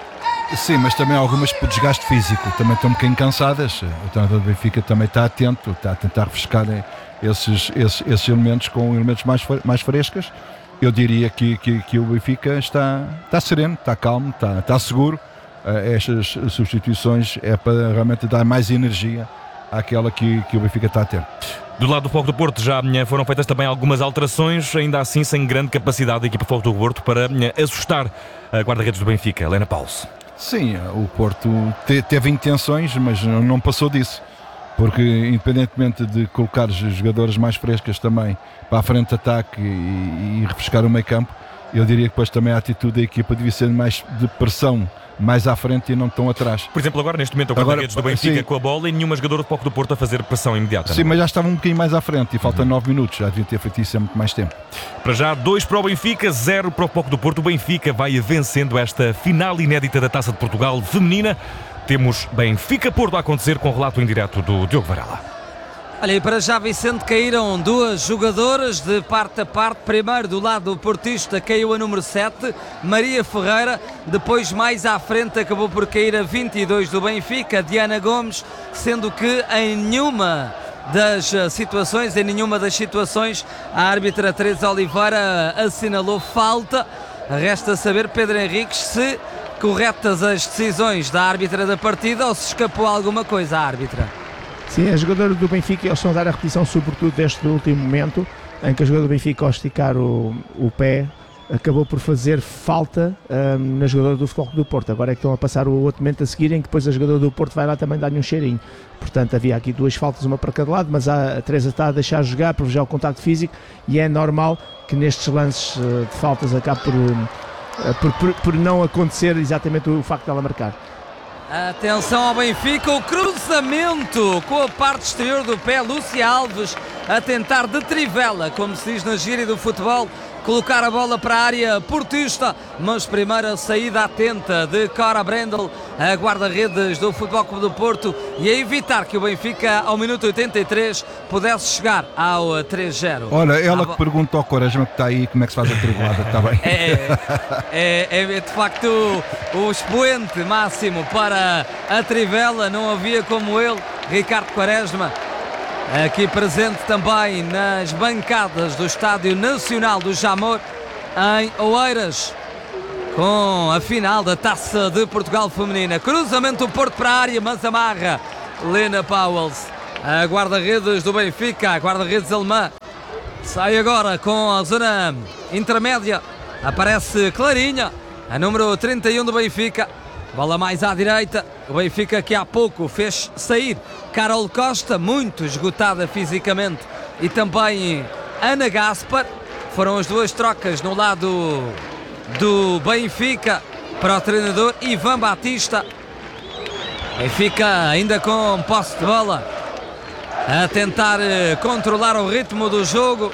Sim, mas também algumas por desgaste físico, também estão um bocadinho cansadas. O treinador do Benfica também está atento, está a tentar refrescar esses, esses, esses elementos com elementos mais, mais frescas. Eu diria que, que, que o Benfica está, está sereno, está calmo, está, está seguro. Uh, estas substituições é para realmente dar mais energia àquela que, que o Benfica está a ter. Do lado do Foco do Porto já foram feitas também algumas alterações, ainda assim sem grande capacidade da equipa Foco do Porto para assustar a guarda-redes do Benfica, Lena Powells. Sim, o Porto te, teve intenções, mas não passou disso, porque independentemente de colocar os jogadores mais frescas também para a frente de ataque e, e refrescar o meio campo, eu diria que depois também a atitude da equipa devia ser mais de pressão, mais à frente e não tão atrás. Por exemplo, agora neste momento o guarda-redes do Benfica sim, com a bola e nenhuma jogadora do Foco do Porto a fazer pressão imediata. Sim, não? Mas já estava um bocadinho mais à frente e falta nove minutos, já devia ter feito isso há muito mais tempo. Para já, dois para o Benfica, zero para o Foco do Porto. O Benfica vai vencendo esta final inédita da Taça de Portugal feminina. Temos Benfica-Porto a acontecer com o relato em direto do Diogo Varela. Olha, e para já, Vicente, caíram duas jogadoras de parte a parte. Primeiro, do lado portista, caiu a número sete, Maria Ferreira. Depois, mais à frente, acabou por cair a vinte e dois do Benfica, Diana Gomes, sendo que em nenhuma das situações, em nenhuma das situações, a árbitra Teresa Oliveira assinalou falta. Resta saber, Pedro Henriques, se corretas as decisões da árbitra da partida ou se escapou alguma coisa à árbitra. Sim, a jogadora do Benfica, eles estão a dar a repetição sobretudo deste último momento, em que a jogadora do Benfica, ao esticar o, o pé, acabou por fazer falta um, na jogadora do Futebol Clube do Porto. Agora é que estão a passar o outro momento a seguir, em que depois a jogadora do Porto vai lá também dar-lhe um cheirinho. Portanto, havia aqui duas faltas, uma para cada lado, mas a, a Teresa está a deixar jogar, privilegiar o contacto físico, e é normal que nestes lances uh, de faltas acabe por, uh, por, por, por não acontecer exatamente o facto dela marcar. Atenção ao Benfica, o cruzamento com a parte exterior do pé, Lúcia Alves a tentar de trivela, como se diz na gíria do futebol, colocar a bola para a área portista, mas primeira saída atenta de Cora Brendel, a guarda-redes do Futebol Clube do Porto, e a evitar que o Benfica ao minuto oitenta e três pudesse chegar ao três zero. Olha, ela Ah, que pergunta ao Quaresma que está aí como é que se faz a tribulada, está bem? É, é, é de facto o, o expoente máximo para a Trivela, não havia como ele, Ricardo Quaresma, aqui presente também nas bancadas do Estádio Nacional do Jamor, em Oeiras, com a final da Taça de Portugal Feminina. Cruzamento do Porto para a área, mas amarra Lena Pauwels, a guarda-redes do Benfica, a guarda-redes alemã. Sai agora com a zona intermédia, aparece Clarinha, a número trinta e um do Benfica. Bola mais à direita, o Benfica que há pouco fez sair Carol Costa, muito esgotada fisicamente, e também Ana Gaspar. Foram as duas trocas no lado do Benfica para o treinador Ivan Batista. Benfica ainda com posse de bola, a tentar controlar o ritmo do jogo.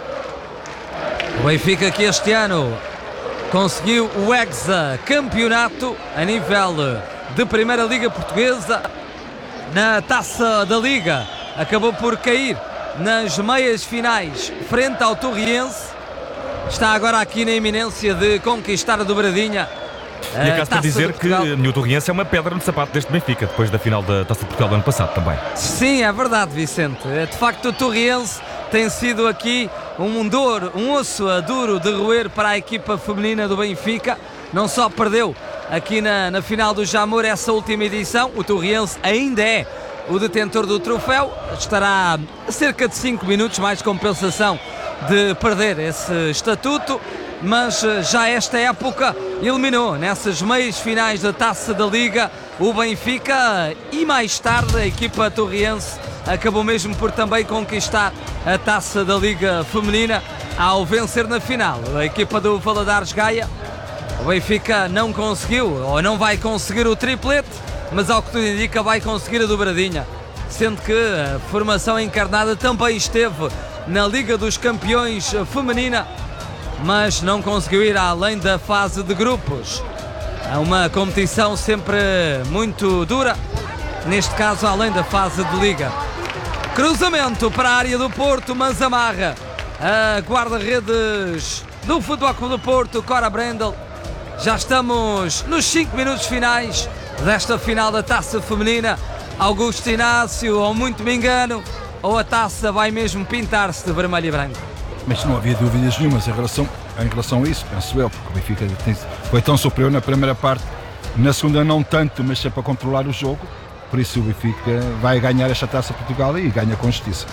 O Benfica que este ano conseguiu o Hexa Campeonato a nível de Primeira Liga Portuguesa. Na Taça da Liga acabou por cair nas meias finais frente ao Torriense. Está agora aqui na iminência de conquistar a dobradinha. E acaso para Taça dizer de que Portugal. o Torriense é uma pedra no sapato deste Benfica, depois da final da Taça de Portugal do ano passado também. Sim, é verdade, Vicente. De facto, o Torriense tem sido aqui um dor, um osso duro de roer para a equipa feminina do Benfica. Não só perdeu aqui na, na final do Jamor essa última edição, o Torriense ainda é o detentor do troféu. Estará a cerca de cinco minutos mais compensação de perder esse estatuto, mas já esta época eliminou nessas meias finais da Taça da Liga o Benfica, e mais tarde a equipa torriense acabou mesmo por também conquistar a Taça da Liga Feminina ao vencer na final a equipa do Valadares Gaia. O Benfica não conseguiu, ou não vai conseguir o triplete, mas ao que tudo indica vai conseguir a dobradinha, sendo que a formação encarnada também esteve na Liga dos Campeões Feminina, mas não conseguiu ir além da fase de grupos. É uma competição sempre muito dura, neste caso além da fase de Liga. Cruzamento para a área do Porto, mas amarra a guarda-redes do Futebol Clube do Porto, Cora Brendel. Já estamos nos cinco minutos finais desta final da Taça Feminina. Augusto Inácio, ou muito me engano, ou a taça vai mesmo pintar-se de vermelho e branco. Mas não havia dúvidas nenhumas em relação, em relação a isso, penso eu, porque o Benfica tem, foi tão superior na primeira parte, na segunda não tanto, mas sempre a controlar o jogo. Por isso o Benfica vai ganhar esta Taça de Portugal e ganha com justiça.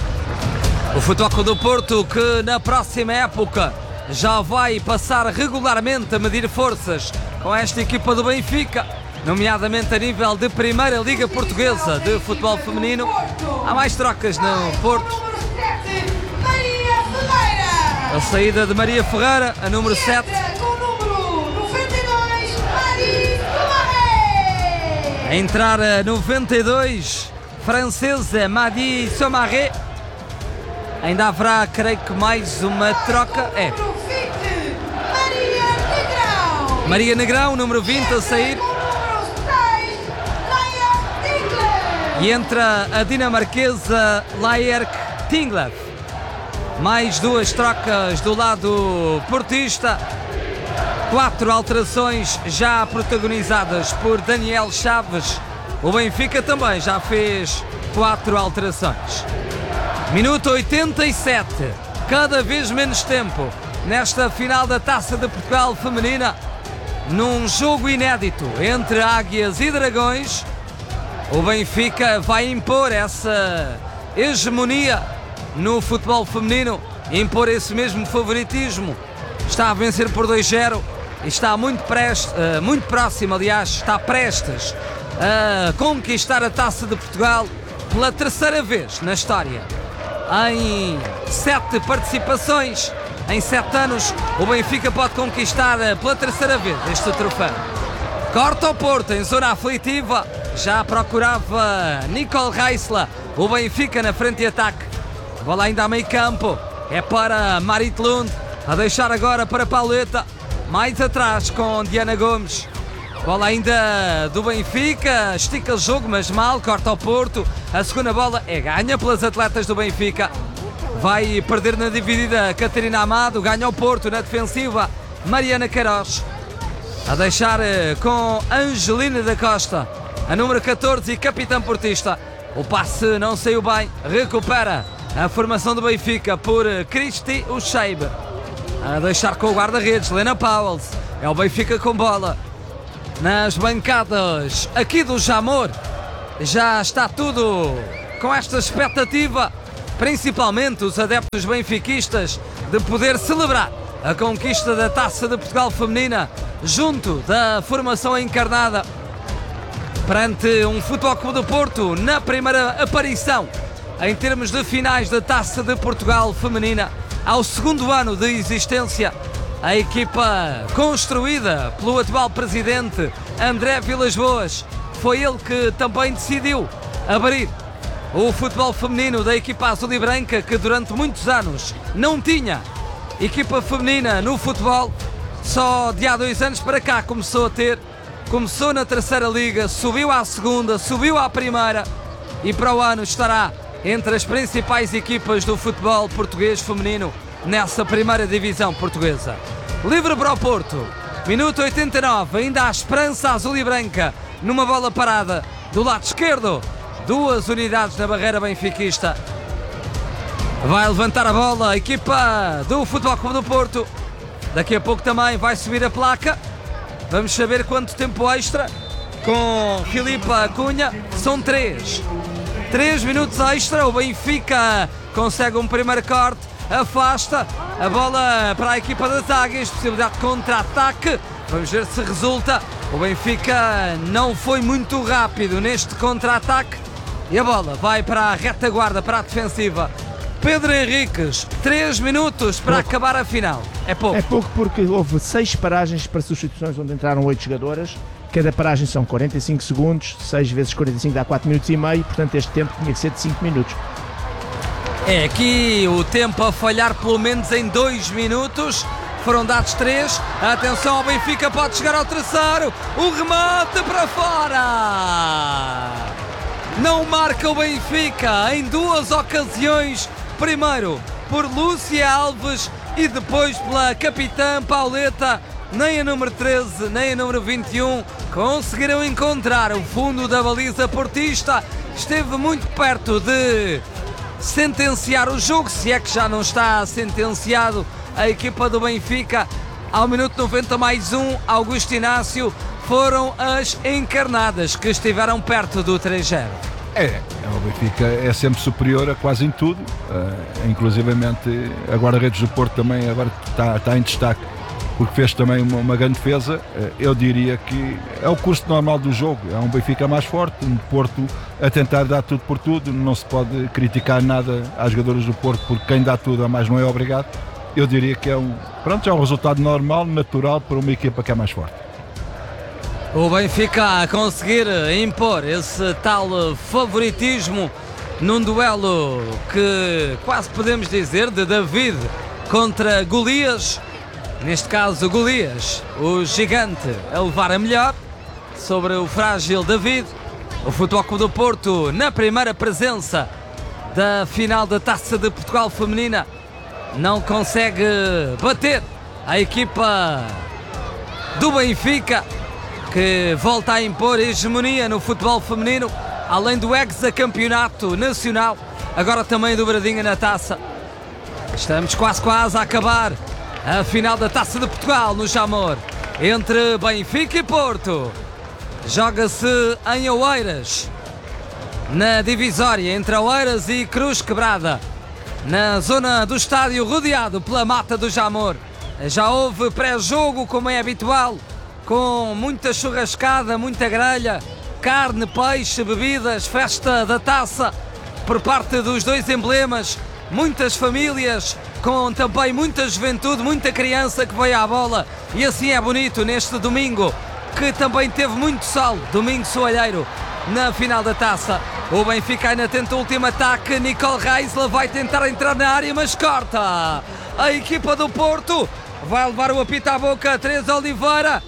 O Futebol Clube do Porto, que na próxima época já vai passar regularmente a medir forças com esta equipa do Benfica, nomeadamente a nível de Primeira Liga Portuguesa de Futebol Feminino. Há mais trocas no Porto. A saída de Maria Ferreira, a número sete. A entrar a noventa e dois, francesa Madi Somaré. Ainda haverá, creio que, mais uma troca. É. Maria Negrão, número vinte, a sair. E entra a dinamarquesa Laerk Tinglev. Mais duas trocas do lado portista. Quatro alterações já protagonizadas por Daniel Chaves. O Benfica também já fez quatro alterações. Minuto oitenta e sete. Cada vez menos tempo nesta final da Taça de Portugal Feminina. Num jogo inédito entre Águias e Dragões. O Benfica vai impor essa hegemonia no futebol feminino, impor esse mesmo favoritismo. Está a vencer por dois zero e está muito, preste, uh, muito próximo, aliás, está prestes a conquistar a Taça de Portugal pela terceira vez na história. Em sete participações, em sete anos, o Benfica pode conquistar uh, pela terceira vez este troféu. Corta o Porto em zona aflitiva. Já procurava Nicole Reisler, o Benfica na frente de ataque. Bola ainda a meio campo. É para Marit Lund. a deixar agora para Pauleta, mais atrás com Diana Gomes. Bola ainda do Benfica, estica o jogo, mas mal, corta ao Porto. A segunda bola é ganha pelas atletas do Benfica. Vai perder na dividida Catarina Amado, ganha ao Porto na defensiva Mariana Queiroz. A deixar com Angelina da Costa, a número catorze e capitã portista. O passe não saiu bem, recupera a formação do Benfica por Cristi Ucheibe. A deixar com o guarda-redes, Lena Pauwels. É o Benfica com bola. Nas bancadas aqui do Jamor, já está tudo com esta expectativa, principalmente os adeptos benfiquistas, de poder celebrar a conquista da Taça de Portugal Feminina junto da formação encarnada perante um Futebol Clube do Porto na primeira aparição em termos de finais da Taça de Portugal Feminina ao segundo ano de existência. A equipa construída pelo atual presidente André Vilas-Boas, foi ele que também decidiu abrir o futebol feminino da equipa azul e branca, que durante muitos anos não tinha equipa feminina no futebol. Só de há dois anos para cá começou a ter. Começou na terceira liga, subiu à segunda, subiu à primeira e para o ano estará entre as principais equipas do futebol português feminino nessa primeira divisão portuguesa. Livre para o Porto, minuto oitenta e nove, ainda há esperança azul e branca numa bola parada do lado esquerdo. Duas unidades na barreira benfiquista. Vai levantar a bola a equipa do Futebol Clube do Porto. Daqui a pouco também vai subir a placa. Vamos saber quanto tempo extra com Filipa Cunha. São três. Três minutos extra. O Benfica consegue um primeiro corte. Afasta a bola para a equipa das Águias. Possibilidade de contra-ataque. Vamos ver se resulta. O Benfica não foi muito rápido neste contra-ataque. E a bola vai para a retaguarda, para a defensiva. Pedro Henriques, três minutos para pouco. Acabar a final. É pouco. É pouco porque houve seis paragens para substituições onde entraram oito jogadoras. Cada paragem são quarenta e cinco segundos, seis vezes quarenta e cinco dá quatro minutos e meio, portanto este tempo tinha que ser de cinco minutos. É aqui o tempo a falhar pelo menos em dois minutos. Foram dados três. Atenção ao Benfica, pode chegar ao terceiro. O remate para fora. Não marca o Benfica em duas ocasiões. Primeiro por Lúcia Alves e depois pela capitã Pauleta. Nem a número treze, nem a número vinte e um conseguiram encontrar o fundo da baliza portista. Esteve muito perto de sentenciar o jogo, se é que já não está sentenciado. A equipa do Benfica, ao minuto noventa mais um, Augusto Inácio, foram as encarnadas que estiveram perto do três zero. É, o Benfica é sempre superior a quase em tudo, uh, inclusivamente a guarda-redes do Porto também agora está, está em destaque, porque fez também uma, uma grande defesa. Uh, eu diria que é o curso normal do jogo, é um Benfica mais forte, um Porto a tentar dar tudo por tudo, não se pode criticar nada às jogadoras do Porto, porque quem dá tudo a mais não é obrigado. Eu diria que é um, pronto, é um resultado normal, natural para uma equipa que é mais forte. O Benfica a conseguir impor esse tal favoritismo num duelo que quase podemos dizer de David contra Golias. Neste caso Golias, o gigante a levar a melhor sobre o frágil David. O Futebol Clube do Porto na primeira presença da final da Taça de Portugal Feminina não consegue bater a equipa do Benfica, que volta a impor hegemonia no futebol feminino, além do hexacampeonato nacional, agora também dobradinha na taça. Estamos quase quase a acabar a final da Taça de Portugal no Jamor, entre Benfica e Porto. Joga-se em Oeiras, na divisória entre Oeiras e Cruz Quebrada, na zona do estádio rodeado pela mata do Jamor. Já houve pré-jogo, como é habitual, com muita churrascada, muita grelha, carne, peixe, bebidas, festa da taça por parte dos dois emblemas, muitas famílias, com também muita juventude, muita criança que veio à bola, e assim é bonito neste domingo, que também teve muito sol, domingo soalheiro, na final da taça. O Benfica ainda tenta o último ataque, Nicole Reisler vai tentar entrar na área, mas corta a equipa do Porto. Vai levar o apito à boca, Teresa Oliveira.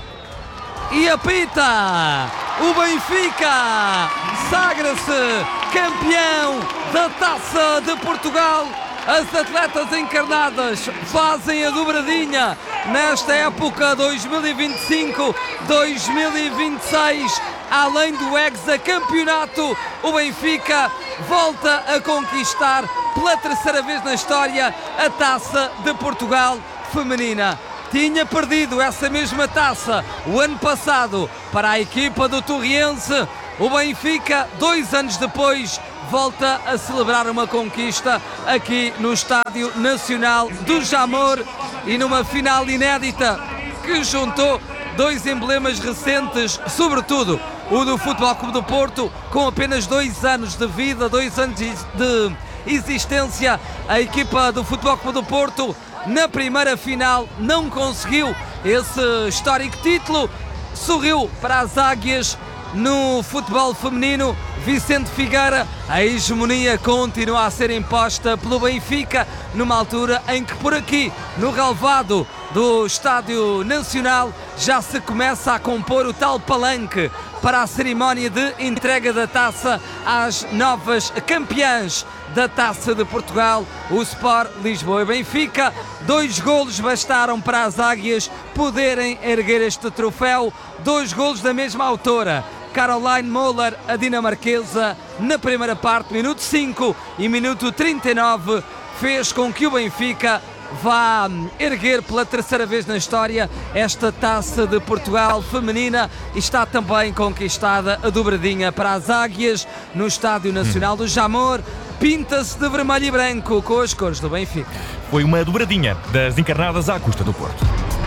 E apita! O Benfica sagra-se campeão da Taça de Portugal. As atletas encarnadas fazem a dobradinha nesta época dois mil e vinte e cinco dois mil e vinte e seis. Além do hexacampeonato, o Benfica volta a conquistar pela terceira vez na história a Taça de Portugal feminina. Tinha perdido essa mesma taça o ano passado para a equipa do Torriense. O Benfica, dois anos depois, volta a celebrar uma conquista aqui no Estádio Nacional do Jamor e numa final inédita que juntou dois emblemas recentes, sobretudo o do Futebol Clube do Porto, com apenas dois anos de vida, dois anos de existência. A equipa do Futebol Clube do Porto, na primeira final, não conseguiu esse histórico título. Sorriu para as águias. No futebol feminino, Vicente Figueira, a hegemonia continua a ser imposta pelo Benfica, numa altura em que por aqui, no relvado do Estádio Nacional, já se começa a compor o tal palanque para a cerimónia de entrega da taça às novas campeãs da Taça de Portugal, o Sport Lisboa e Benfica. Dois golos bastaram para as águias poderem erguer este troféu, dois golos da mesma autora, Caroline Moller, a dinamarquesa, na primeira parte, minuto cinco e minuto trinta e nove, fez com que o Benfica vá erguer pela terceira vez na história esta Taça de Portugal feminina. E está também conquistada a dobradinha para as águias no Estádio Nacional do Jamor. Pinta-se de vermelho e branco com as cores do Benfica. Foi uma dobradinha das encarnadas à custa do Porto.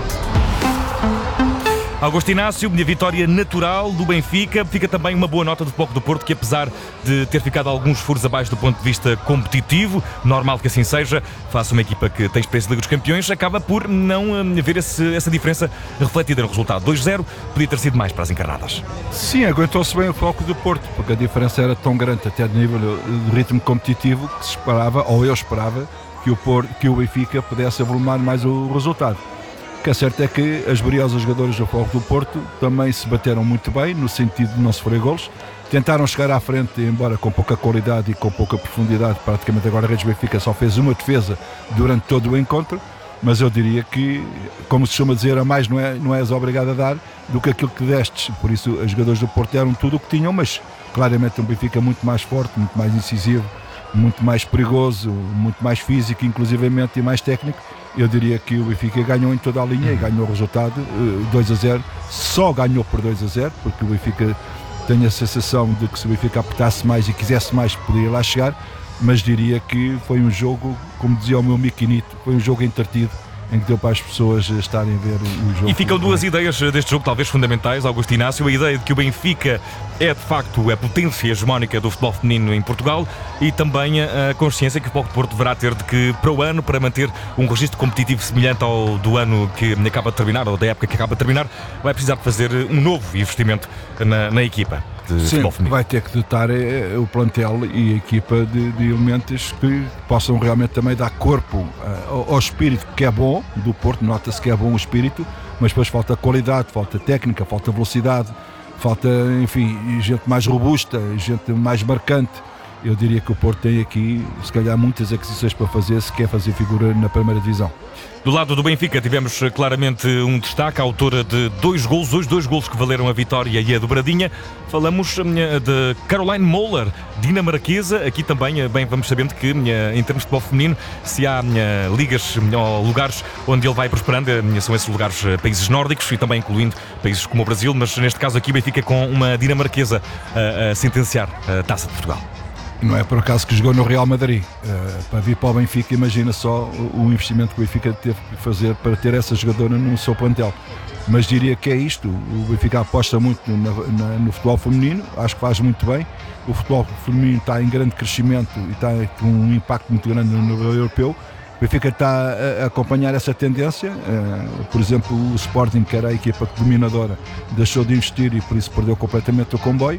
Augusto Inácio, minha vitória natural do Benfica. Fica também uma boa nota do Futebol Clube do Porto, que apesar de ter ficado alguns furos abaixo do ponto de vista competitivo, normal que assim seja, face uma equipa que tem experiência de Liga dos Campeões, acaba por não ver esse, essa diferença refletida no resultado. dois zero, podia ter sido mais para as encarnadas. Sim, aguentou-se bem o Futebol Clube do Porto, porque a diferença era tão grande, até de nível de ritmo competitivo, que se esperava, ou eu esperava, que o, Porto, que o Benfica pudesse avolumar mais o resultado. O que é certo é que as valiosas jogadoras do Futebol Clube do Porto também se bateram muito bem, no sentido de não sofrer golos. Tentaram chegar à frente, embora com pouca qualidade e com pouca profundidade. Praticamente agora a Redes Benfica só fez uma defesa durante todo o encontro, mas eu diria que, como se costuma dizer, a mais não, é, não és obrigado a dar do que aquilo que destes. Por isso os jogadores do Porto deram tudo o que tinham, mas claramente um Benfica muito mais forte, muito mais incisivo, muito mais perigoso, muito mais físico, inclusivamente, e mais técnico. Eu diria que o Benfica ganhou em toda a linha e ganhou o resultado dois a zero. Só ganhou por dois a zero, porque o Benfica tem a sensação de que se o Benfica apertasse mais e quisesse mais, poderia lá chegar. Mas diria que foi um jogo, como dizia o meu Miquinito, foi um jogo entretido, em que deu para as pessoas estarem a ver o jogo. E ficam duas ideias deste jogo talvez fundamentais, Augusto Inácio: a ideia de que o Benfica é de facto a potência hegemónica do futebol feminino em Portugal, e também a consciência que o Futebol Clube do Porto deverá ter de que para o ano, para manter um registro competitivo semelhante ao do ano que acaba de terminar, ou da época que acaba de terminar, vai precisar de fazer um novo investimento na, na equipa de Sim, futebol feminino. Vai ter que dotar é, o plantel e a equipa de, de elementos que possam realmente também dar corpo uh, ao, ao espírito, que é bom do Porto. Nota-se que é bom o espírito, mas depois falta qualidade, falta técnica, falta velocidade, falta, enfim, gente mais robusta, gente mais marcante. Eu diria que o Porto tem aqui, se calhar, muitas aquisições para fazer, se quer fazer figura na primeira divisão. Do lado do Benfica tivemos claramente um destaque, a autora de dois golos, os dois golos que valeram a vitória e a dobradinha. Falamos de Caroline Moller, dinamarquesa. Aqui também, bem, vamos sabendo que em termos de futebol feminino, se há ligas ou lugares onde ele vai prosperando, são esses lugares países nórdicos e também incluindo países como o Brasil, mas neste caso aqui o Benfica com uma dinamarquesa a, a sentenciar a Taça de Portugal. Não é por acaso que jogou no Real Madrid. Uh, para vir para o Benfica, imagina só o, o investimento que o Benfica teve que fazer para ter essa jogadora no seu plantel. Mas diria que é isto. O Benfica aposta muito no, na, no futebol feminino, acho que faz muito bem. O futebol feminino está em grande crescimento e está com um impacto muito grande no nível europeu. O Benfica está a, a acompanhar essa tendência. Uh, por exemplo, o Sporting, que era a equipa dominadora, deixou de investir e por isso perdeu completamente o comboio.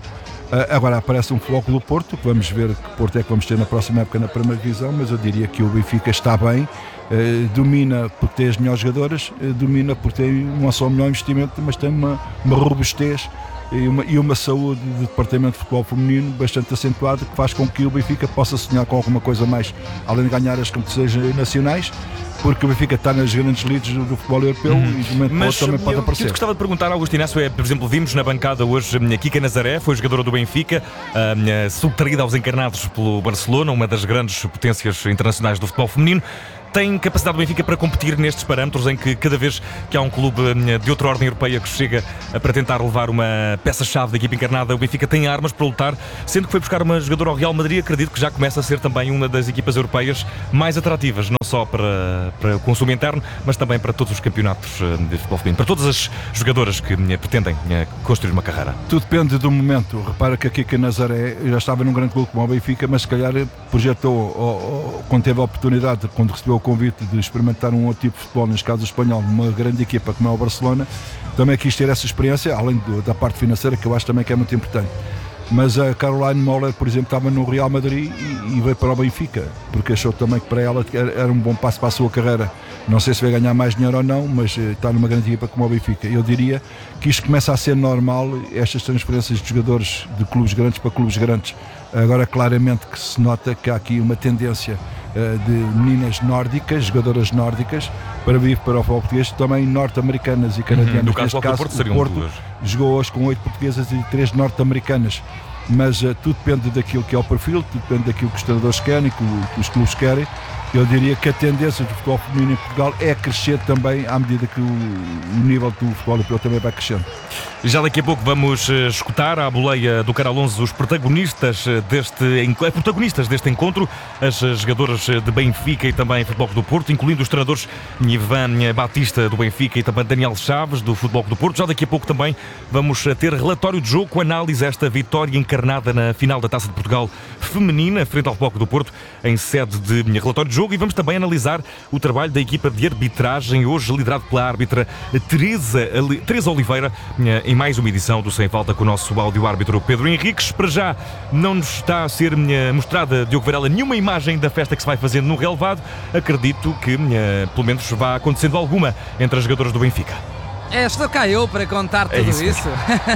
Agora aparece um Futebol do Porto, vamos ver que Porto é que vamos ter na próxima época na primeira divisão, mas eu diria que o Benfica está bem, eh, domina porque tem as melhores jogadoras, eh, domina porque tem não só o melhor investimento, mas tem uma, uma robustez e uma, e uma saúde de departamento de futebol feminino bastante acentuada, que faz com que o Benfica possa sonhar com alguma coisa mais, além de ganhar as competições nacionais, porque o Benfica está nas grandes lides do, do futebol europeu uhum. e de momento Mas também pode eu, aparecer. Eu gostava de perguntar ao Augusto Inácio, é, por exemplo, vimos na bancada hoje a Kika Nazaré, foi jogadora do Benfica, uh, subtraída aos encarnados pelo Barcelona, uma das grandes potências internacionais do futebol feminino. Tem capacidade do Benfica para competir nestes parâmetros em que cada vez que há um clube de outra ordem europeia que chega para tentar levar uma peça-chave da equipa encarnada, o Benfica tem armas para lutar, sendo que foi buscar uma jogadora ao Real Madrid, acredito que já começa a ser também uma das equipas europeias mais atrativas, não só para, para o consumo interno, mas também para todos os campeonatos de futebol feminino, para todas as jogadoras que pretendem construir uma carreira. Tudo depende do momento. Repara que a Kika Nazaré já estava num grande clube como o Benfica, mas se calhar projetou, ou, ou, quando teve a oportunidade, quando recebeu o convite de experimentar um outro tipo de futebol, neste caso o espanhol, numa grande equipa como é o Barcelona, também quis ter essa experiência, além do, da parte financeira, que eu acho também que é muito importante. Mas a Caroline Moller, por exemplo, estava no Real Madrid e, e veio para o Benfica, porque achou também que para ela era um bom passo para a sua carreira. Não sei se vai ganhar mais dinheiro ou não, mas está numa grande equipa como o Benfica. Eu diria que isto começa a ser normal, estas transferências de jogadores de clubes grandes para clubes grandes. Agora, claramente que se nota que há aqui uma tendência de meninas nórdicas, jogadoras nórdicas, para vir para o futebol português, também norte-americanas e canadianas. Uhum. No caso, Neste caso, Porto, o Porto jogou hoje com oito portuguesas e três norte-americanas. Mas uh, tudo depende daquilo que é o perfil, tudo depende daquilo que os treinadores querem, que, o, que os clubes querem. Eu diria que a tendência do futebol feminino em Portugal é crescer também à medida que o, o nível do futebol europeu também vai crescendo. Já daqui a pouco vamos escutar à boleia do Canal onze os protagonistas deste, protagonistas deste encontro, as jogadoras de Benfica e também Futebol Clube do Porto, incluindo os treinadores Ivan Batista do Benfica e também Daniel Chaves do Futebol Clube do Porto. Já daqui a pouco também vamos ter relatório de jogo com análise a esta vitória encarnada na final da Taça de Portugal feminina frente ao Futebol Clube do Porto em sede de relatório de jogo, e vamos também analisar o trabalho da equipa de arbitragem, hoje liderado pela árbitra Teresa, Teresa Oliveira, em mais uma edição do Sem Falta com o nosso áudio-árbitro Pedro Henriques. Para já não nos está a ser mostrada, Diogo Varela, nenhuma imagem da festa que se vai fazendo no relevado. Acredito que pelo menos vá acontecendo alguma entre as jogadoras do Benfica. É, estou cá eu para contar tudo é isso. isso.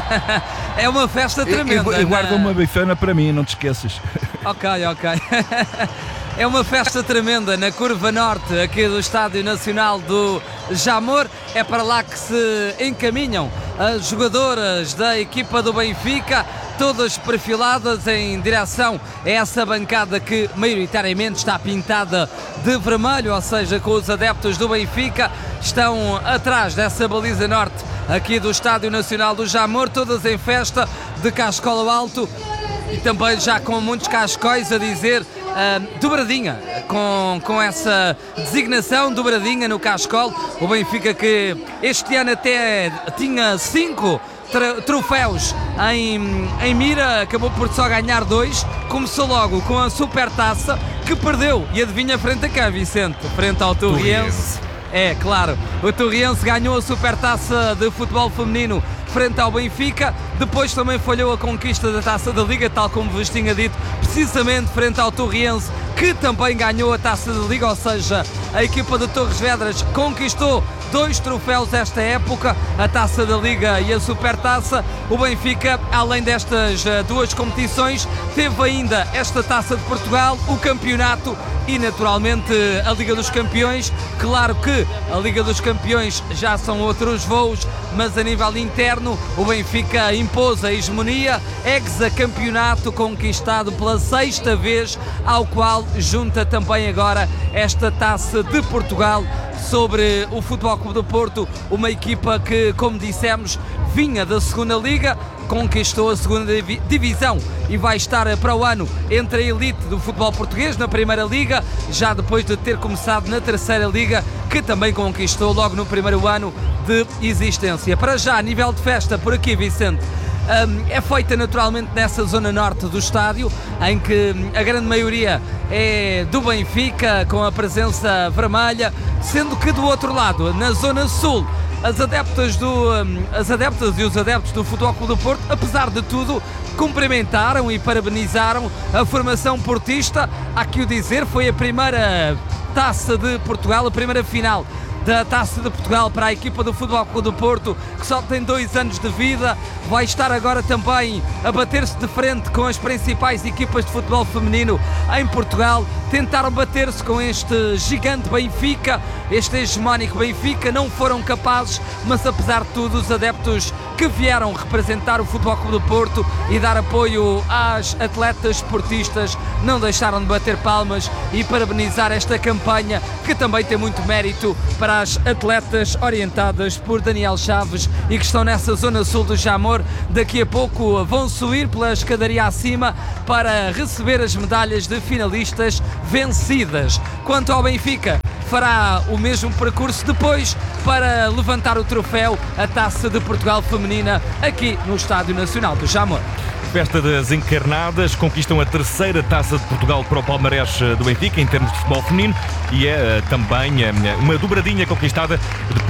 É uma festa tremenda. E, e guarda uma bifana para mim, não te esqueças. Ok, ok. É uma festa tremenda na curva norte aqui do Estádio Nacional do Jamor. É para lá que se encaminham as jogadoras da equipa do Benfica, todas perfiladas em direção a essa bancada que maioritariamente está pintada de vermelho, ou seja, com os adeptos do Benfica, estão atrás dessa baliza norte aqui do Estádio Nacional do Jamor, todas em festa de cascolo alto e também já com muitos cascóis a dizer uh, dobradinha, com, com essa designação dobradinha no cascolo. O Benfica que este ano até tinha cinco troféus em, em mira, acabou por só ganhar dois. Começou logo com a Supertaça, que perdeu, e adivinha frente a quem, Vicente? Frente ao Torriense. É, claro, o Torriense ganhou a Supertaça de futebol feminino frente ao Benfica. Depois também falhou a conquista da Taça da Liga, tal como vos tinha dito, precisamente frente ao Torriense, que também ganhou a Taça da Liga, ou seja, a equipa de Torres Vedras conquistou dois troféus esta época, a Taça da Liga e a Supertaça. O Benfica, além destas duas competições, teve ainda esta Taça de Portugal, o campeonato e naturalmente a Liga dos Campeões. Claro que a Liga dos Campeões já são outros voos, mas a nível interno o Benfica impôs a hegemonia, hexacampeonato conquistado pela sexta vez, ao qual junta também agora esta Taça de Portugal sobre o Futebol Clube do Porto, uma equipa que, como dissemos, vinha da segunda Liga, conquistou a segunda divisão e vai estar para o ano entre a elite do futebol português na primeira Liga, já depois de ter começado na terceira Liga, que também conquistou logo no primeiro ano de existência. Para já, a nível de festa por aqui, Vicente, Um, é feita naturalmente nessa zona norte do estádio, em que a grande maioria é do Benfica, com a presença vermelha, sendo que do outro lado, na zona sul, as adeptas, do, as adeptas e os adeptos do Futebol Clube do Porto, apesar de tudo, cumprimentaram e parabenizaram a formação portista. Há que o dizer, foi a primeira Taça de Portugal, a primeira final da Taça de Portugal para a equipa do Futebol Clube do Porto, que só tem dois anos de vida. Vai estar agora também a bater-se de frente com as principais equipas de futebol feminino em Portugal. Tentaram bater-se com este gigante Benfica, este hegemónico Benfica, não foram capazes, mas apesar de tudo, os adeptos que vieram representar o Futebol Clube do Porto e dar apoio às atletas esportistas não deixaram de bater palmas e parabenizar esta campanha, que também tem muito mérito para as atletas orientadas por Daniel Chaves e que estão nessa zona sul do Jamor. Daqui a pouco vão subir pela escadaria acima para receber as medalhas de finalistas vencidas. Quanto ao Benfica, fará o mesmo percurso depois para levantar o troféu, a Taça de Portugal feminina, aqui no Estádio Nacional do Jamor. Festa das Encarnadas, conquistam a terceira Taça de Portugal para o palmarés do Benfica em termos de futebol feminino e é também uma dobradinha conquistada depois